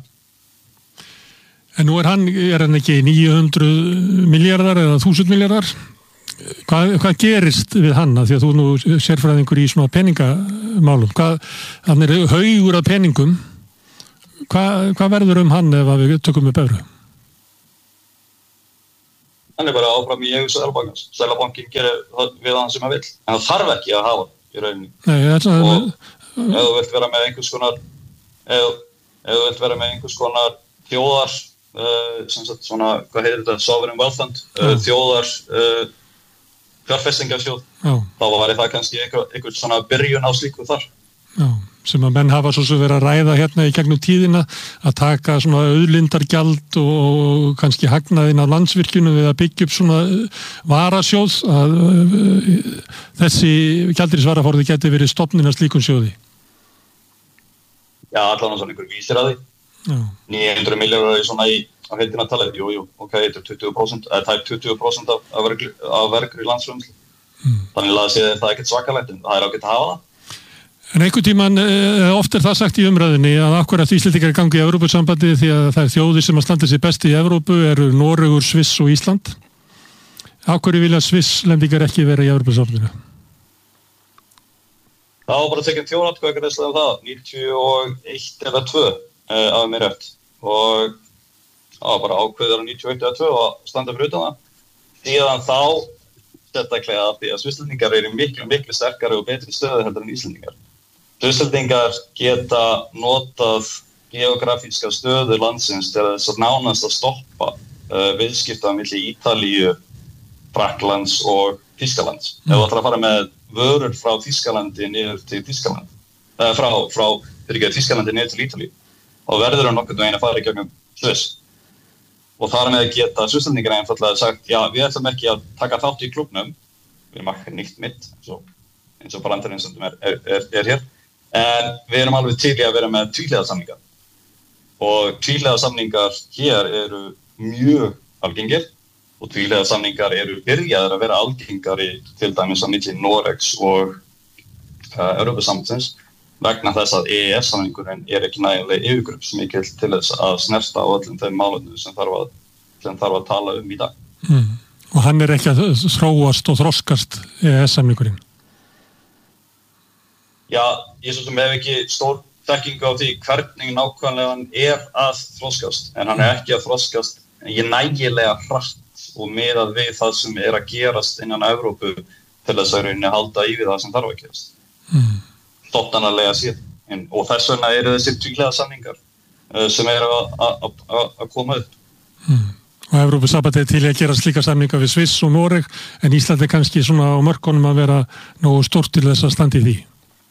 En nú er hann, er hann ekki níu hundruð milljarðar eða þúsund milljarðar hvað, hvað gerist við hann að því að þú nú sérfræðingur í svona peningamálum, hvað, hann er haugur af peningum, hvað, hvað verður um hann ef við tökum upp evru? Hann er bara áfram í eigu Seðlabankans. Seðlabankinn gerir við hann sem hann vill, en það þarf ekki að hafa í rauninni. Nei, það er og ef þú vilt vera með einhvers konar ef, ef þú vilt vera með einhvers konar þjóðar uh, sem sagt svona, hvað heitir þetta, sovereign wealth fund, uh, þjóðar uh, fjárfestingarsjóð, þá væri það kannski einhver, einhver svona byrjun á slíku þar. Já, sem að menn hafa svo sem verið að ræða hérna í gegnum tíðina að taka svona auðlindargjald og kannski hagnaðinn af Landsvirkjunum við að byggja upp svona varasjóð að uh, þessi gjaldeyrisvaraforði geti verið stofnin að slíkum sjóði. Já, allan svona einhver vísir að því. Já. níu hundruð milljarðar í svona í á heildina talið, jú, jú, ok, þetta er tuttugu prósent, eða tæp tuttugu prósent af, af, verkri, af verkri landsframleiðslu. Mm. Þannig að sé það ekkert svakalegt, en það er ágætt að hafa það. En einhvern tímann, oft er það sagt í umræðinni að akkurat Íslendingar gangi í Evrópusambandi því að það er þjóðir sem að standa sig best í Evrópu eru Noregur, Sviss og Ísland. Af hverju vilja Svisslendingar ekki vera í Evrópusambandinu? Það var bara tekinn þjóðaratkvæðagreiðsla um það, níutíu og eitt eða tvö eh, af mér rétt. Og það var bara ákveður á níutíu og eitt eða tvö og standa fyrir utan það. Síðan þá sérstaklega af því að Svisslendingar eru miklu, miklu sterkari og betri stöðu heldur en Íslendingar. Svisslendingar geta notað geografíska stöðu landsins til þess að nánast að stoppa uh, viðskipta milli Ítalíu, Frakklands og Þýskalands. Mm. Ef þú ætlar að fara með vörur frá Þýskalandi niður til Þýskaland, uh, frá, frá fyrir Þýskalandi niður til Ítalíu, þá verður það nokkurn veginn að fara í gegnum Sviss. Og þar með geta Svisslendingar einfaldlega sagt, já, við ætlum ekki að taka þátt í klúbbnum, við erum ekki nýtt mitt, eins og, eins og brandarinn sem er, er, er, er hér, en við erum alveg til í að vera með tvíhliða samningar. Og tvíhliða samningar hér eru mjög algengir, og tvíhliða samningar eru byrjaðir að vera algengari til dæmis á milli Noregs og uh, Evrópusambandsins, vegna þess að E E S-samningurinn er ekki nægilega yfirgripsmikill til þess að snerta á öllum þeim málefnum sem þarf að, sem þarf að tala um í dag. Mm. Og hann er ekki að þróast og þroskast E E S-samningurinn? Já, ég svo sem hef ekki stór þekkingu á því hvernig nákvæmlega hann er að þroskast, en hann er ekki að þroskast nægilega hratt og miðað við það sem er að gerast innan Evrópu til þess að rauninni halda í við það sem þarf að gerast. Mm. Stofnanarlega síðan. En, og þess vegna eru þessir tvíhliða samningar uh, sem eru að koma upp. Mm. Og Evrópusambandið er til að gera slíka samninga við Sviss og Noreg, en Ísland er kannski svona á mörkunum að vera nógu stórt til þess að standa í því.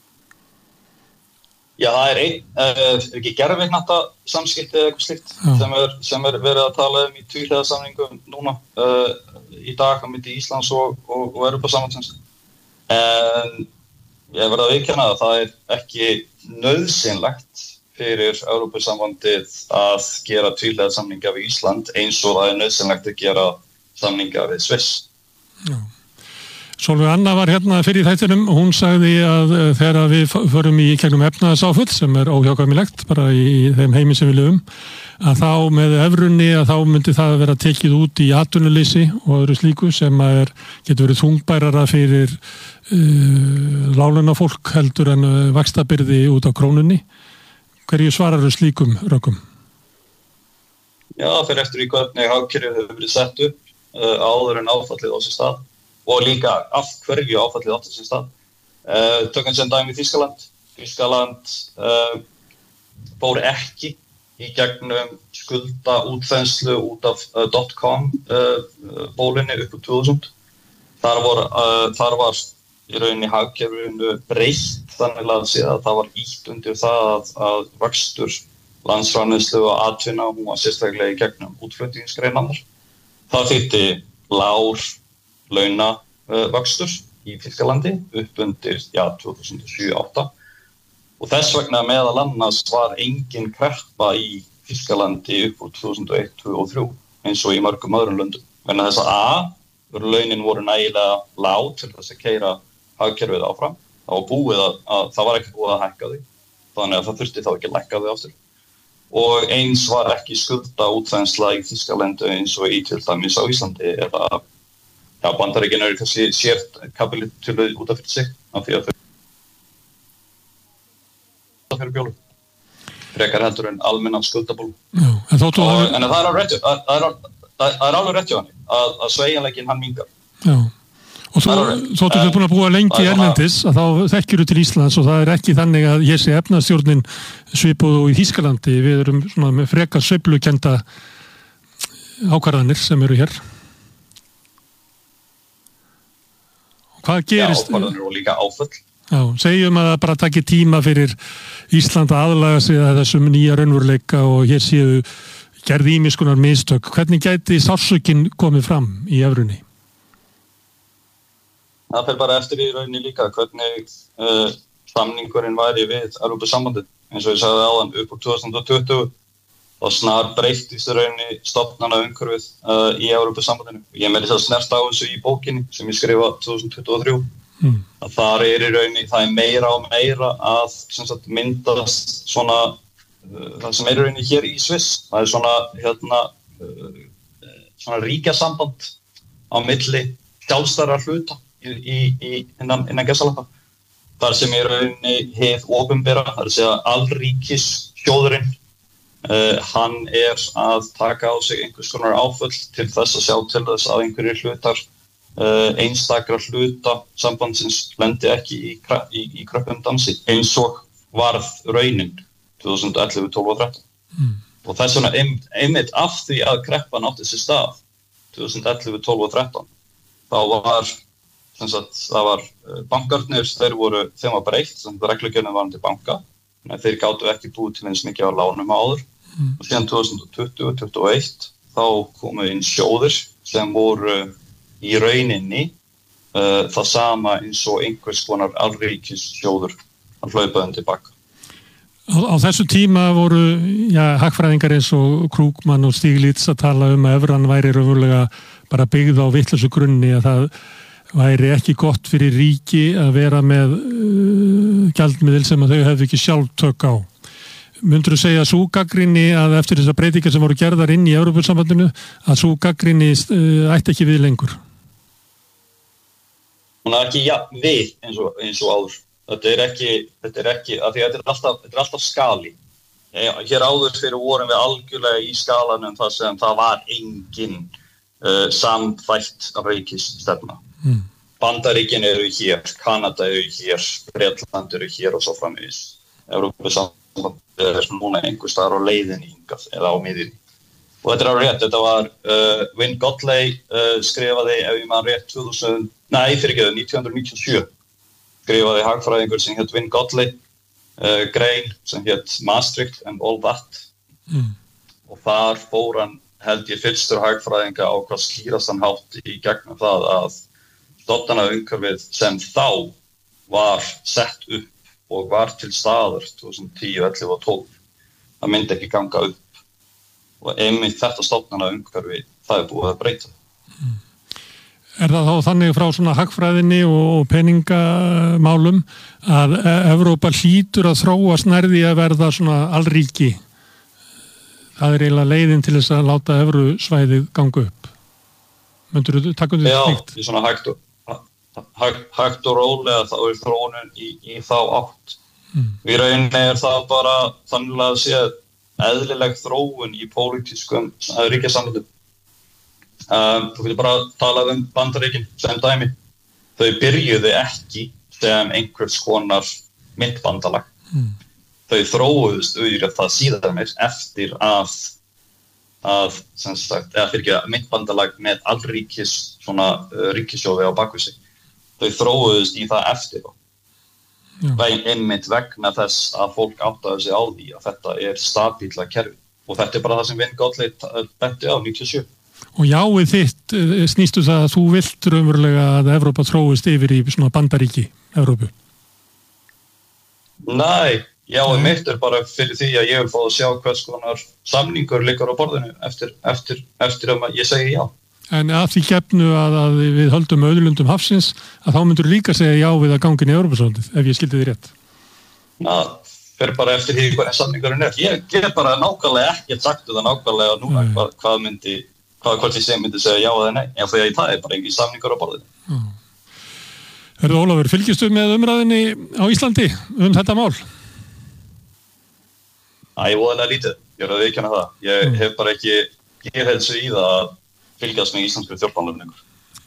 Já, það er einn, uh, ekki gervignatta samskipti eða eitthvað slíkt sem er, sem er verið að tala um í tvíhliða samningum núna uh, í dag á milli Íslands og, og, og Evrópusambandsins. En ég verð að viðurkenna að það er ekki nauðsynlegt fyrir Evrópusambandið að gera tvíhliða samninga við Ísland eins og það er nauðsynlegt að gera samninga við Sviss. Já. Sólveig Anna var hérna fyrir þættinum og hún sagði að þegar við förum í gegnum efnahagsáföll sem er óhjákvæmilegt bara í þeim heimi sem við lifum, að þá með evrunni að þá myndi það vera tekið út í atvinnuleysi og öðru slíku sem er, getur verið þungbærara fyrir uh, lálaunafólk heldur en uh, vaxtabyrði út á krónunni. Hverju svarar þau slíkum rökum? Já, fyrir eftir í hvernig hagkerfið hefur verið sett upp uh, áður en áfallið á sér stað. Og líka af hverju áfallið átti sér stað. Uh, tökum sem dæmi Þýskaland. Þýskaland uh, fór ekki í gegnum skulda útþenslu út af uh, dot-com uh, bólinni upp á tvö þúsund. Þar var, uh, þar var í rauninni hagkerfinu breytt þannig að sé að það var ýtt undir það að, að vöxtur landsframleiðslu og atvinna hún var sérstaklega í gegnum útflutningsgreinarnar. Það þýddi lágur launa uh, vöxtur í Þýskalandi upp undir já, tvö þúsund og sjö til tvö þúsund og átta og þess vegna meðal annars var engin kreppa í Þýskalandi upp úr tvö þúsund og eitt til tvö þúsund og þrjú eins og í mörgum öðrum löndum. Vegna þess að A, launin voru nægilega lág til þess að keyra hagkerfið áfram. Það var búið að, að það var ekki búið að hækka því, þannig að það þurfti þá ekki að lækka því aftur. Og eins var ekki skulda útþensla í Þýskalandi eins og í til dæmis á Íslandi eða já, Bandaríkin eru kannski sért kapitúluð út af fyrir sig af því að þau fyrir bjólu frekar heldur en almennan skuldabólu. Já, en þóttu og, að... en það er alveg rétt það, það, er, það er alveg rétt hjá hann að, að sveigjanleikin hann mingar. Já, og þú, þóttu þau búin að búa lengi erlendis að þá þekkjur þú til Íslands og það er ekki þannig að ég sé efnaðsstjórnin svipuð og í Þýskalandi, við erum svona með frekar sveiflukennda ákvarðanir sem eru hér. Hvað gerist? Já, ákvarðanir og líka áföll. Já, segjum að það bara taki tíma fyrir Ísland að aðlaga sig að þessum nýja raunveruleika og hér séu gerði ýmis konar mistök. Hvernig gæti sársaukinn komið fram í evrunni? Það fer bara eftir í rauninni líka hvernig uh, samningurinn væri við Evrópusambandið. Eins og ég sagði áðan upp úr tvö þúsund tuttugu og snar breyttist í rauninni stofnana umhverfið uh, í Evrópusambandinu. Ég meiri það snert á þessu í bókinni sem ég skrifa tvö þúsund tuttugu og þrjú. Mm. Að þar er í rauninni, það er meira og meira að sem sagt, myndast svona, uh, það sem er í rauninni hér í Sviss, það er svona, hérna, uh, svona ríkjasamband á milli sjálfstæðra hluta í, í, í innan, innan gesalappa. Þar sem er í rauninni hið opinbera, það er að segja allríkis sjóðurinn, uh, hann er að taka á sig einhvers konar áföll til þess að sjá til þess að einhverjir hlutar Uh, einstakra hluta sambandsins lendi ekki í, í, í kröppum dansi eins og varð raunin tvö þúsund ellefu, tólf og þrettán. Mm. Og þess vegna ein, einmitt af því að kreppan átti sér stað tvö þúsund ellefu, tólf og þrettán þá var, sem sagt, það var bankarnir, þeir voru, þeim var breytt, sem reglugjörnum var til banka, en þeir gátu ekki búið til eins mikið á lánum áður. Mm. Og síðan tvö þúsund tuttugu, tuttugu og eitt þá komu inn sjóðir sem voru í rauninni uh, það sama eins og einhvers konar allríkissjóður að hlaupa þeim tilbaka. Á, á þessu tíma voru já, hagfræðingar eins og Krugman og Stiglitz að tala um að evran væri raunverulega bara byggð á vitlausu grunni, að það væri ekki gott fyrir ríki að vera með uh, gjaldmiðil sem að þau hefðu ekki sjálf tök á. Myndur þú segja að sú gagnrýni að eftir þessar breytingar sem voru gerðar inn í Evrópusambandinu að sú gagnrýni uh, ætti ekki við lengur? Hún er ekki jafn við eins og, eins og áður. Þetta er ekki, þetta er ekki, af því að þetta er alltaf, þetta er alltaf skali. Hér áður fyrir vorum við algjörlega í skalanum þar sem það var engin uh, samþætt ríkisstefna. Mm. Bandaríkin eru hér, Kanada eru hér, Bretland eru hér og svo framvegis. Evrópusambandið er núna einhvers staðar á leiðinni hingað eða á miðjunni. Og þetta er á rétt, þetta var uh, Wynne Godley uh, skrifaði, ef ég man rétt, tvö þúsund, nei, fyrirgeðu, nítján hundruð níutíu og sjö skrifaði hagfræðingur sem hétt Wynne Godley uh, grein sem hétt Maastricht and all that. Mm. Og þar fór hann, held ég, fyrstur hagfræðinga á hvað skýrastan hátt í gegnum það að stofnana umhverfið sem þá var sett upp og var til staðar tvö þúsund tíu, ellefu og tólf. Það myndi ekki ganga upp. Og einmitt þetta stofnana umhverfi, það er búið að breyta. Mm. Er það þá þannig frá svona hagfræðinni og peningamálum að Evrópa hlýtur að þróast nærði að verða svona allríki? Það er eiginlega leiðin til þess að láta evrusvæðið ganga upp. Myndur þú taka undir slíkt? Já, í svona hægt og, hægt, hægt og rólega þá er þróunin í, í þá átt. Mm. Í rauninni er það bara þannig að sé eðlileg þróun í pólitískum ríkjasambandum. Um, þú getur bara talað um Bandaríkin sem dæmi. Þau byrjuðu ekki sem einhvers konar myntbandalag. Mm. Þau þróuðust auðvitað það síðan meir eftir að, að sem sagt, eða fyrir ekki myntbandalag með allríkis svona uh, ríkissjóði á baku sig. Þau þróuðust í það eftir þá. Veginn einmitt vegna þess að fólk áttaði sig á því að þetta er stabíla kerfi og þetta er bara það sem Wynne Godley benti á níutíu og sjö. Og jáið þitt snýstu það að þú vilt raunverulega að Evrópa þróist yfir í svona bandaríki Evrópu? Nei, jáið mitt er bara fyrir því að ég vil fá að sjá hvers konar samningur liggur á borðinu eftir, eftir, eftir að ég segi já. En að því gefnu að, að við höldum auðlundum hafsins að þá myndur líka segja já við að gangin í Evrópusambandið, ef ég skildi því rétt. Það fer bara eftir því hvernig samningurinn er. Ég get bara nákvæmlega ekki sagt það nákvæmlega núna hvað, hvað myndi hvað hvort ég sem myndi segja já eða nei, en því að það er bara engin samningur á borðinu. Mm. Hörðu Ólafur, fylgistu með umræðinni á Íslandi um þetta mál? Æ, voðalega lítið, ég er að viðurkenna það. Ég mm. hef bara ekki geðheilsu í það að fylgjast með íslenskri þjórnmálum lengur.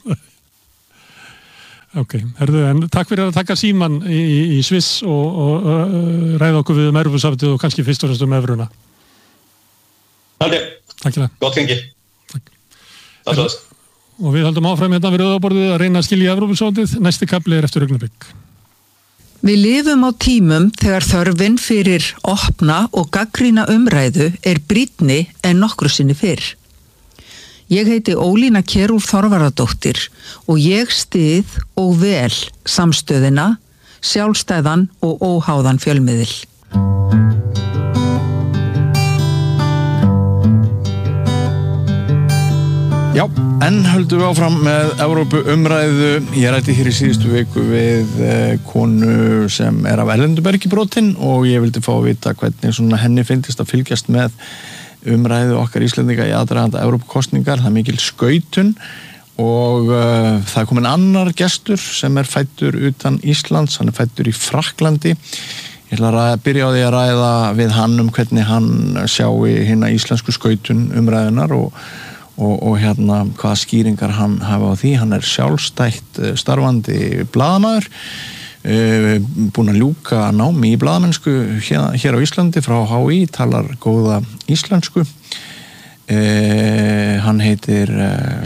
Ok, herðu, en takk fyrir að taka síman í, í, í Sviss og, og uh, ræða okkur við um Evrópusambandið og kannski fyrst og fremst um evruna. Ok, takk fyrir það. Gott gengi. Takk. Takk fyrir það. Og við höldum áfram hérna við rauðaborðið að reyna að skilja Evrópusambandið. Næsti kafli er eftir augnablik. Við lifum á tímum þegar þörfin fyrir opna og gagnrýna umræðu er brýnni en nokkru sinni fyrr. Ég heiti Ólína Kjerúlf Þorvarðardóttir og ég styð og vel samstöðina, sjálfstæðan og óháðan fjölmiðil. Já, enn höldum við áfram með Evrópu umræðu. Ég rætti hér í síðustu viku við eh, konu sem er af erlendubergi brotin og ég vildi fá að vita hvernig svona henni finnst að fylgjast með umræðu okkar Íslendinga í aðdraganda Evrópukosningar. Það er mikil skautun og uh, það er komin annar gestur sem er fæddur utan Íslands, hann er fæddur í Frakklandi. Ég ætla að byrja á því að ræða við hann um hvernig hann sjái hina íslensku skautun umræðunar og, og, og hérna hvaða skýringar hann hafa á því. Hann er sjálfstætt starfandi blaðamaður, Uh, búin að ljúka námi í blaðamennsku hér, hér á Íslandi frá H I, talar góða íslensku. uh, hann heitir uh,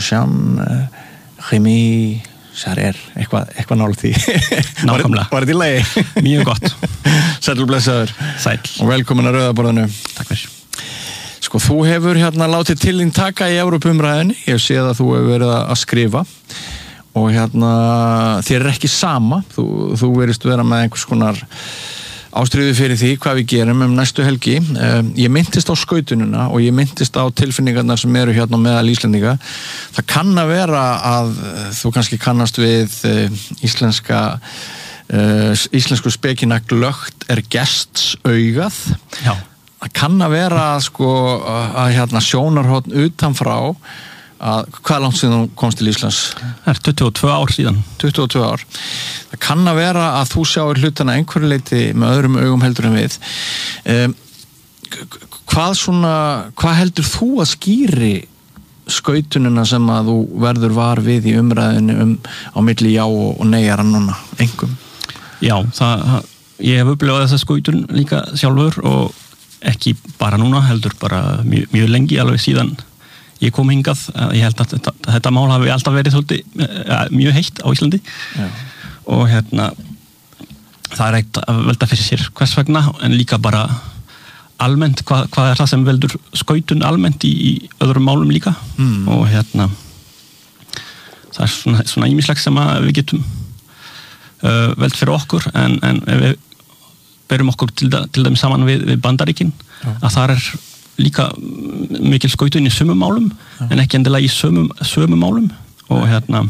Jean-Rémy Serrer, eitthvað eitthva nála því. Nákvæmlega. Var þetta í lagi? Mjög gott. Sæll blessaður. Sæll. Og velkomin að rauðaborðinu. Takk fyrir. Sko, þú hefur hérna látið til þín taka í Evrópumræðinni. Ég sé að þú hefur verið að skrifa og hérna þér er ekki sama, þú, þú verist vera með einhvers konar ástríðu fyrir því hvað við gerum um næstu helgi. um, ég myndist á skautununa og ég myndist á tilfinningarnar sem eru hérna meðal Íslendinga. Það kann að vera að þú kannski kannast við uh, íslenska uh, íslensku spekina glögt er gests augað. Já. Það kann að vera sko, að hérna sjónarhorn utanfrá að hvað langt síðan þú komst til Íslands? Það er tuttugu og tvö ár síðan. tuttugu og tvö ár. Það kann að vera að þú sjáir hlutana einhverju leyti með öðrum augum heldur en við. Um, hvað svona, hvað heldur þú að skýri skautunina sem að þú verður var við í umræðinu um, á milli já og, og neyjara núna, engum? Já, það, ég hef upplifað þessa skautun líka sjálfur og ekki bara núna, heldur bara mjög, mjög lengi, alveg síðan ég kom hingað. Ég held að þetta, þetta mál hafi alltaf verið svolítið, ja, mjög heitt á Íslandi. Já. Og hérna það er eitt að velta fyrir sér hvers vegna, en líka bara almennt, hvað, hvað er það sem veldur skautun almennt í, í öðrum málum líka. Mm. Og hérna það er svona, svona ýmislegt sem að við getum uh, velt fyrir okkur, en, en ef við berum okkur til, til dæmis saman við, við Bandaríkin, já, að það er líka mikil skautun í sömu málum, ja, en ekki endilega í sömu, sömu málum. Og hérna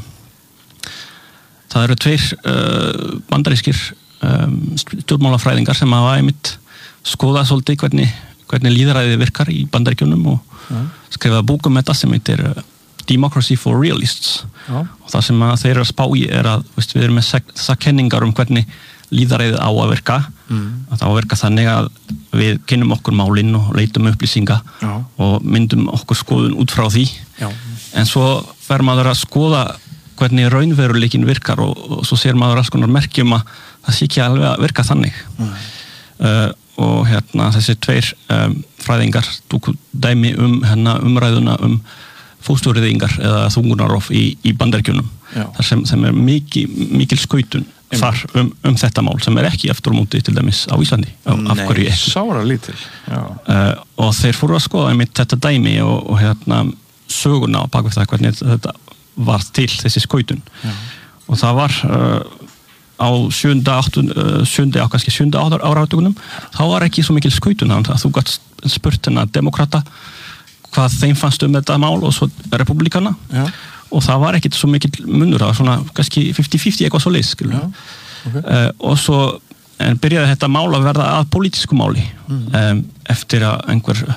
það eru tveir uh, bandarískir um, stjórnmálafræðingar sem hafa einmitt skoðað svolítið hvernig, hvernig lýðræði virkar í Bandaríkjunum og ja, skrifaði bók um þetta sem heitir uh, Democracy for Realists. Ja. Og það sem að þeir eru að spá í er að veist, við erum með þessar kenningar um hvernig lýðræðið á að virka. Mm. Að það á að virka þannig að við kynnum okkur málinn og leitum upplýsinga, já, og myndum okkur skoðun út frá því. Já. En svo fer maður að skoða hvernig raunveruleikin virkar og, og svo sér maður alls konar merkjum að það sé ekki alveg að virka þannig. Mm. Uh, og hérna þessi tveir um, fræðingar tóku dæmi um hérna, umræðuna um fóstureyðingar eða þungunarof í, í Bandaríkjunum, þar sem, sem er mikil, mikil skautun þar um, um þetta mál sem er ekki eftir á móti til dæmis á Íslandi. Af hverju ekki? Nei, sára lítil. Uh, og þeir fóru að skoða einmitt þetta dæmi og, og hérna söguna á bakvið það hvernig þetta var til þessi skautun. Já. Og það var uh, á sjönda, áttunda, sjönda, á kannski sjönda áratugunum, þá var ekki svo mikil skautun að þú gætt spurt hennar demokrata hvað þeim fannst um þetta mál og svo republikana. Já. Og það var ekkit svo mikil munur, það var svona kannski fimmtíu fimmtíu eitthvað svo leið, skilur. Já, okay. uh, og svo en byrjaði þetta mál að verða að pólitísku máli, mm. um, eftir að einhver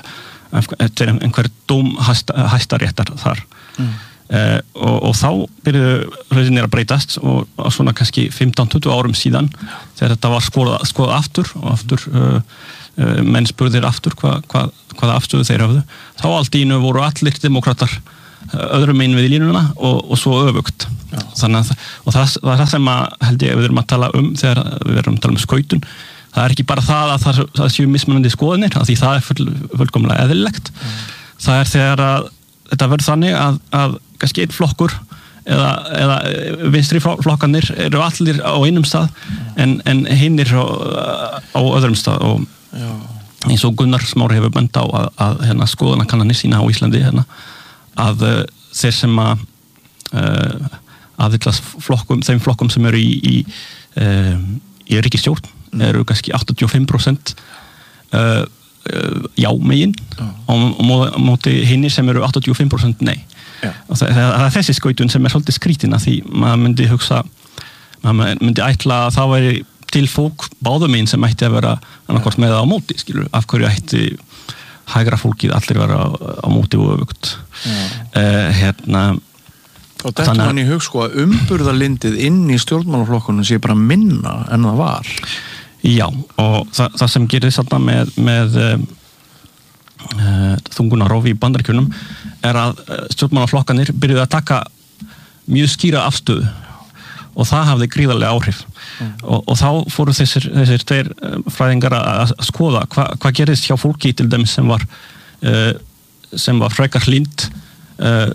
eftir einhver dóm hæstaréttar þar mm. uh, og, og þá byrjuðu hlutinir að breytast og, og svona kannski fimmtán til tuttugu árum síðan þegar þetta var skoðað, skoðað aftur og aftur uh, uh, menn spurðir aftur hva, hva, hvaða afstöðu þeir hafðu þá allt í einu voru allir demokratar öðrum einn við línuna og, og svo öfugt þannig að og það, það er það sem að held ég við erum að tala um þegar við erum að tala um skautun það er ekki bara það að það, það séu mismunandi skoðanir af því það er full, fullkomlega eðlilegt mm. það er þegar að þetta verður þannig að, að kannski einn flokkur eða, eða vinstri flokkanir eru allir á einum stað mm. en, en hinnir á, á öðrum stað og Já. eins og Gunnar Smári hefur bent á að, að hérna, skoðanakannanir sína á Íslandi hérna, að uh, þeir sem að uh, aðhyllast flokkum, þeim flokkum sem eru í, í, uh, í ríkisstjórn mm. eru kannski áttatíu og fimm prósent uh, uh, já megin oh. og, og móti hinni sem eru áttatíu og fimm prósent nei yeah. og það, það er þessi skautun sem er svolítið skrítin að því maður myndi hugsa maður myndi ætla að það væri til fólk báðum einn sem ætti að vera annarkvort með það á móti, skilur, af hverju ætti hægra fólkið allir vera á, á móti og öfugt uh, hérna og þetta mann í hug sko að umburðarlindið inn í stjórnmálaflokkunum sé bara minna en það var já og það, það sem gerir þarna með, með uh, uh, þungunarof í Bandaríkjunum er að uh, stjórnmálaflokkanir byrjuðu að taka mjög skýra afstöðu og það hafði gríðarlega áhrif mm. og, og þá fóru þessir, þessir tveir fræðingar að skoða hvað hva gerist hjá fólki til dæmis sem var uh, sem var frekar hlýnd uh,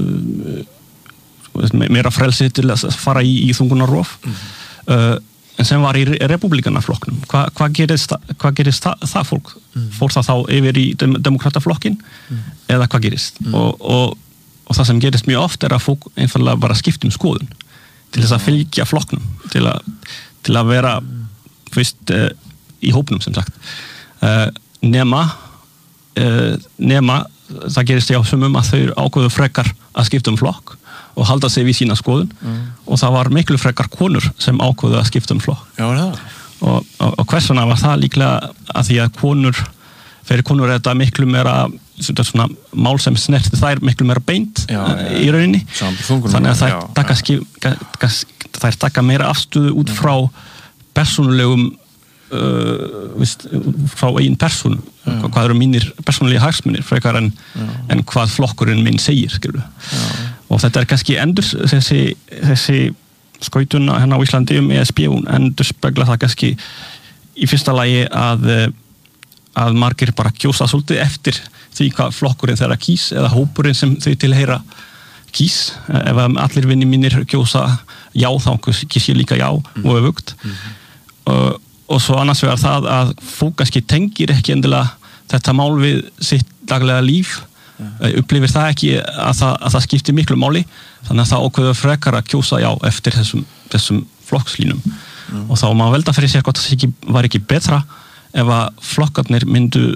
meira frelsi til að fara í, í þungunarof mm. uh, en sem var í republikanaflokknum hvað hva gerist, hva gerist það, það fólk mm. fór það þá yfir í dem, demokrataflokkin mm. eða hvað gerist mm. og, og, og það sem gerist mjög oft er að fólk einfallega bara skipta um skoðun til þess að fylgja flokknum til að, til að vera fyrst uh, í hópnum sem sagt uh, nema uh, nema það gerist hjá sumum að þau ákveðu frekar að skipta um flokk og halda sig við sína skoðun mm. og það var miklu frekar konur sem ákveðu að skipta um flokk Já, það. og, og, og hversuna var það líklega að því að konur fyrir konur er þetta miklu meira svona mál sem snerti þær miklu meira beint já, já, í rauninni þannig að þær taka, skip, þær taka meira afstöðu út frá persónulegum uh, vist, frá eigin persónu já. Hvað eru mínir persónulegi hagsmunir frekar en, en hvað flokkurinn minn segir og þetta er kannski endur þessi, þessi skautuna hérna á Íslandi um E S B hún endur spegla það kannski í fyrsta lagi að að margir bara kjósa svolítið eftir því hvað flokkurinn þeirra kýs eða hópurinn sem þau tilheyra kýs ef allir vinni mínir kjósa já þá kýs ég líka já mm. og öfugt mm-hmm. og, og svo annars vegar það að fólk kannski tengir ekki endilega þetta mál við sitt daglega líf yeah. upplifir það ekki að það, að það skiptir miklu máli þannig að það ákveður frekar að kjósa já eftir þessum, þessum flokkslínum mm. og þá má velta fyrir sér hvort það ekki, var ekki betra ef að flokkarnir myndu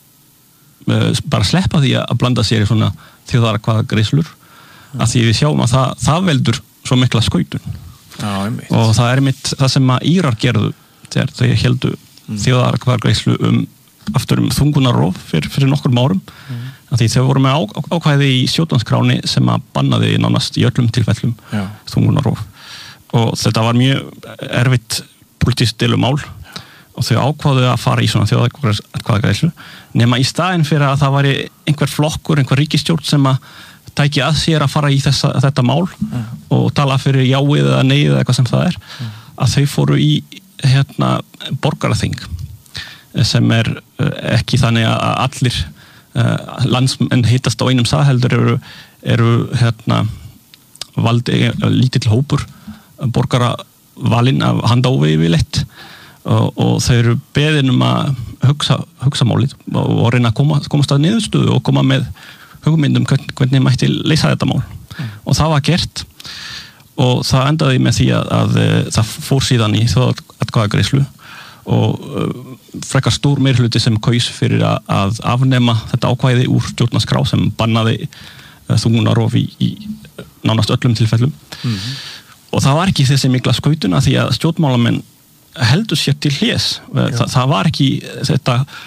uh, bara sleppa því að blanda sér í svona þjóðarakvaðagreislur mm. að því við sjáum að það, það veldur svo mikla skautun Já, og það er mitt það sem að Írar gerðu þegar þau heldu mm. þjóðarakvaðagreislu um aftur um þungunarof fyrir, fyrir nokkur árum mm. að því þau voru með á, ákvæði í stjórnarskráni sem að bannaði nánast í öllum tilfellum Já. Þungunarof og þetta var mjög erfitt politískt deilumál og þau ákváðu að fara í svona þjóðarakvaðagreislu nema í staðinn fyrir að það væri einhver flokkur, einhver ríkisstjórn sem að tæki að sér að fara í þessa, þetta mál mm. og tala fyrir jáið eða neið eða eitthvað sem það er mm. að þau fóru í hérna borgaraþing sem er ekki þannig að allir uh, landsmenn hittast á einum stað heldur eru, eru hérna valdi lítill hópur borgara valinn af handófi yfirleitt og, og þau eru beðin um að hugsa, hugsa málið og, og reyna að koma, komast að niðurstöðu og koma með hugmyndum hvernig, hvernig mætti leysa þetta mál mm. og það var gert og það endaði með því að, að, að það fór síðan í þjóðaratkvæðagreiðslu og uh, frekar stór meirhluti sem kaus fyrir að, að afnema þetta ákvæði úr stjórnarskrá sem bannaði uh, þungunarof í, í nánast öllum tilfellum mm-hmm. og það var ekki þessi mikla skautuna því að stjórnmálamenn heldur sér til hlés Þa, það var ekki þetta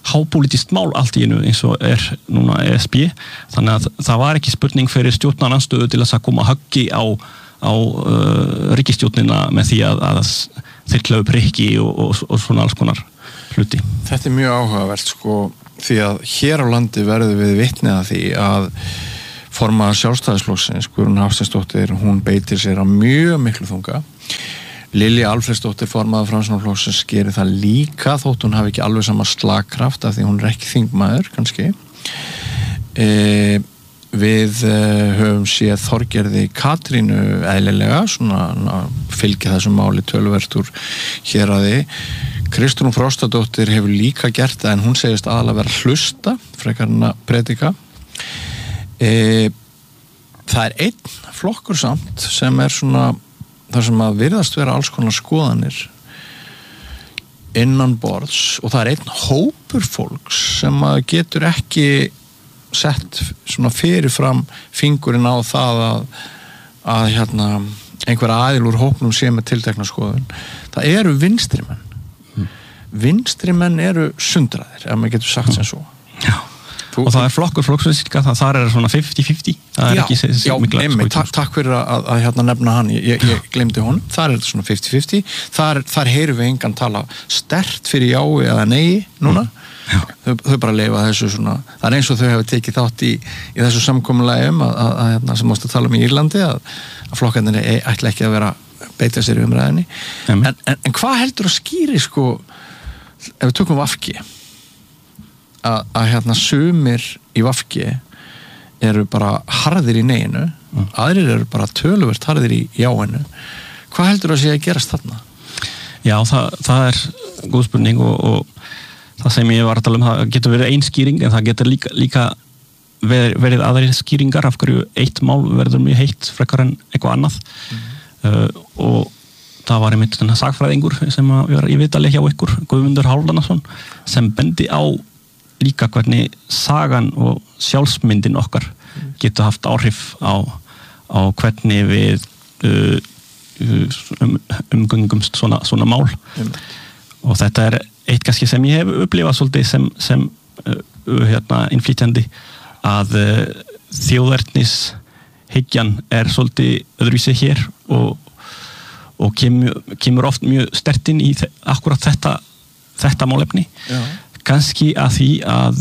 hápolítist mál allt í einu eins og er núna E S B, þannig að það var ekki spurning fyrir stjórnarandstöðu til þess að koma höggi á, á uh, ríkisstjórnina með því að, að þeir klöfu prikki og, og, og svona alls konar hluti. Þetta er mjög áhugavert sko, því að hér á landi verður við vitnið að því að formaður Sjálfstæðisflokksins, Guðrún Hafsteinsdóttir, hún beitir sér á mjög miklu þunga. Lilja Alfreðsdóttir, formaður Framsóknarflokksins, gerir það líka þótt hún hafi ekki alveg sama slagkraft af því hún er ekki þingmaður, kannski. E, við e, höfum séð Þorgerði Katrínu eðlilega, svona fylgja þessum máli töluvert úr héraði. Kristrún Frostadóttir hefur líka gert það en hún segist aðalega vera hlusta, frekar en að predika. E, það er einn flokkur samt sem er svona þar sem að virðast vera alls konar skoðanir innan borðs og það er einn hópur fólks sem að getur ekki sett svona fyrirfram fingurinn á það að, að hérna, einhver aðil úr hópnum sé með tiltekna skoðun. Það eru vinstrimenn. Mm. Vinstrimenn eru sundraðir, ef maður getur sagt sem svo. Já. Þú, og það er flokkur flokksins, það þar er svona fimmtíu fimmtíu, það er já, ekki þessi já, mikla einmitt, takk, takk fyrir að, að hérna nefna hann, ég, ég, ég glemdi honum, þar er þetta svona fimmtíu fimmtíu, þar, þar heyrum við engan tala sterkt fyrir já eða nei núna, mm. þau, þau bara leifa þessu svona, það er eins og þau hefur tekið þátt í, í þessu samkomulægum að, að, að hérna, sem mástu tala um í Írlandi að, að flokkarnir ætla ekki að vera beita sér í umræðinni, mm. en, en, en hvað heldur að skýri sko, ef við tökum V G að, að hérna sumir í V G eru bara harðir í neinu, mm. aðrir eru bara töluvert harðir í jáinu. Hvað heldur að sé að gerast þarna? Já, það, það er góð spurning og, og það sem ég var að tala um, það getur verið ein skýring en það getur líka, líka verið, verið aðrir skýringar af hverju eitt mál verður mjög heitt frekar en eitthvað annað mm. uh, og það var einmitt þennan sagfræðingur sem að vera í viðtali hjá ykkur, Guðmundur Hálfdanarson, sem bendi á líka hvernig sagan og sjálfsmyndin okkar getur haft áhrif á, á hvernig við uh, um, umgöngumst svona, svona mál mm. og þetta er eitt kannski sem ég hef upplifað svolítið sem, sem uh, hérna, innflytjandi að uh, þjóðernis hyggjan er svolítið öðruvísi hér og, og kemur, kemur oft mjög sterkt inn í þe- akkurat þetta, þetta málefni. Já. Kannski að því að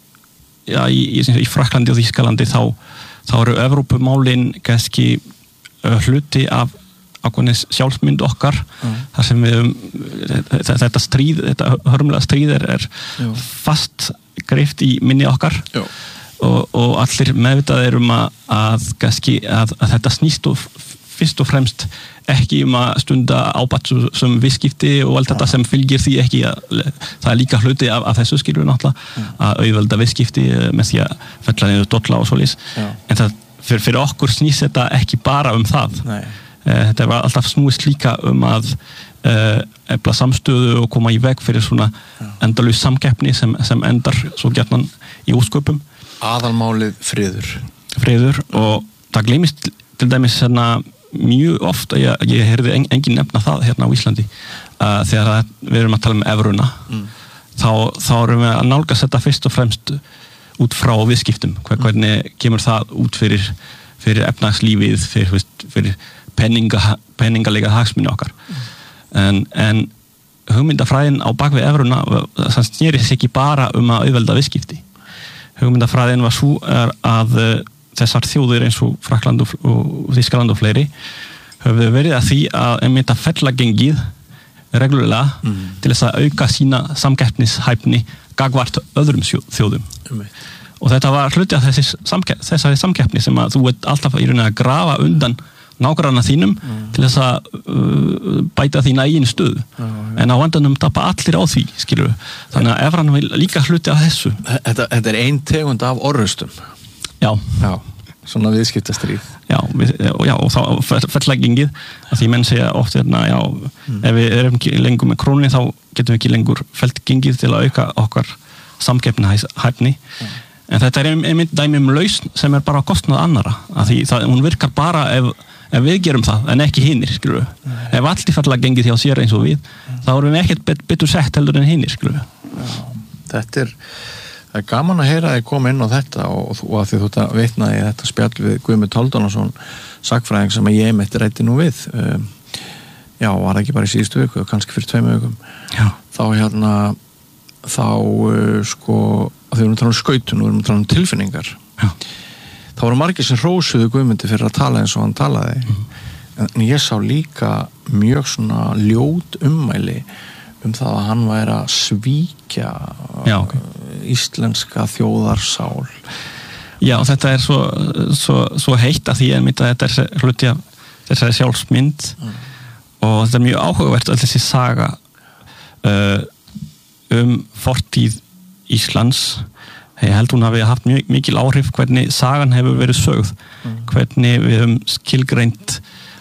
já, í, í, í Frakklandi og Þýskalandi þá, þá eru Evrópumálin kannski uh, hluti af ákveðnis sjálfsmynd okkar mm. þar sem við þetta, þetta stríð, þetta hörmulega stríð er, er fast greift í minni okkar og, og allir meðvitaðir um að, að, kannski, að, að þetta snýst og fyrst og fremst ekki um að stunda ábætt sem viðskipti og allt þetta sem fylgir því ekki að, það er líka hluti af, af þessu skilur náttúrulega mm. að auðvelda viðskipti með því að fella niður dolla og svoleiðis en það, fyrir, fyrir okkur snýst þetta ekki bara um það Nei. Þetta var alltaf snúist líka um að uh, efla samstöðu og koma í veg fyrir svona endalaus samkeppni sem, sem endar svo gjarnan í ósköpum aðalmálið friður friður og það gleymist til dæmis hérna mjög oft að ég, ég heyrði en, engin nefna það hérna á Íslandi uh, þegar að, við erum að tala um evruna mm. þá, þá erum við að nálgast þetta fyrst og fremst út frá viðskiptum Hver, hvernig kemur það út fyrir, fyrir efnagslífið fyrir, fyrir penninga, penningalega hagsmuni okkar mm. en, en hugmyndafræðin á bakvið evruna það snýrist ekki bara um að auðvelda viðskipti hugmyndafræðin var svo að þessar þjóðir eins og Frakkland og, og Þýskaland og fleiri höfðu verið að því að einmitt að fella gengið reglulega mm. til þess að auka sína samkeppnishæfni gagvart öðrum þjóðum mm. og þetta var hluti af þessi samkepp, þessari samkeppni sem að þú ert alltaf í rauninni að grafa undan nágranna þínum mm. til þess að uh, bæta þína eigin stöðu mm. en á vandanum tapa allir á því skilur við, þannig að evran vil líka hluti af þessu. Þetta, þetta er ein tegund af orrustum Já. Já, svona viðskiptastríð. Já, við, já og þá fellaggingið að því menn segja oft hérna, já, mm. ef við erum ekki lengur með krónunni þá getum við ekki lengur fellaggingið til að auka okkar samkeppnishæfni. Mm. En þetta er einmitt dæmi um lausn sem er bara á kostnað annara. Að því það, hún virkar bara ef, ef við gerum það, en ekki hinir, skilur við. Mm. Ef allir fellaggingið hjá sér eins og við, mm. þá erum við ekkert bet, betur sett heldur en hinir, skilur við. Já. þetta er það er gaman að heyra að þið koma inn á þetta og, og að því þú þetta vitnaði þetta spjall við Guðmund Hálfdanarson sagfræðing sem að ég mitt rætti nú við um, já, var ekki bara í síðustu viku kannski fyrir tveimu vikum já. Þá hérna þá uh, sko, að því við erum að tala um skautun og við erum að tala um tilfinningar já. Þá voru margir sem hrósuðu Guðmundi fyrir að tala eins og hann talaði mm. en ég sá líka mjög svona ljót ummæli um það að hann væri að svíkja já, okay. íslenska þjóðarsál. Já, þetta er svo, svo, svo heitt að því að þetta er hluti af þessari sjálfsmynd mm. og þetta er mjög áhugavert að þessi saga uh, um fortíð Íslands. Ég held hún hafi haft mjög mikil áhrif hvernig sagan hefur verið sögð, mm. hvernig við höfum skilgreint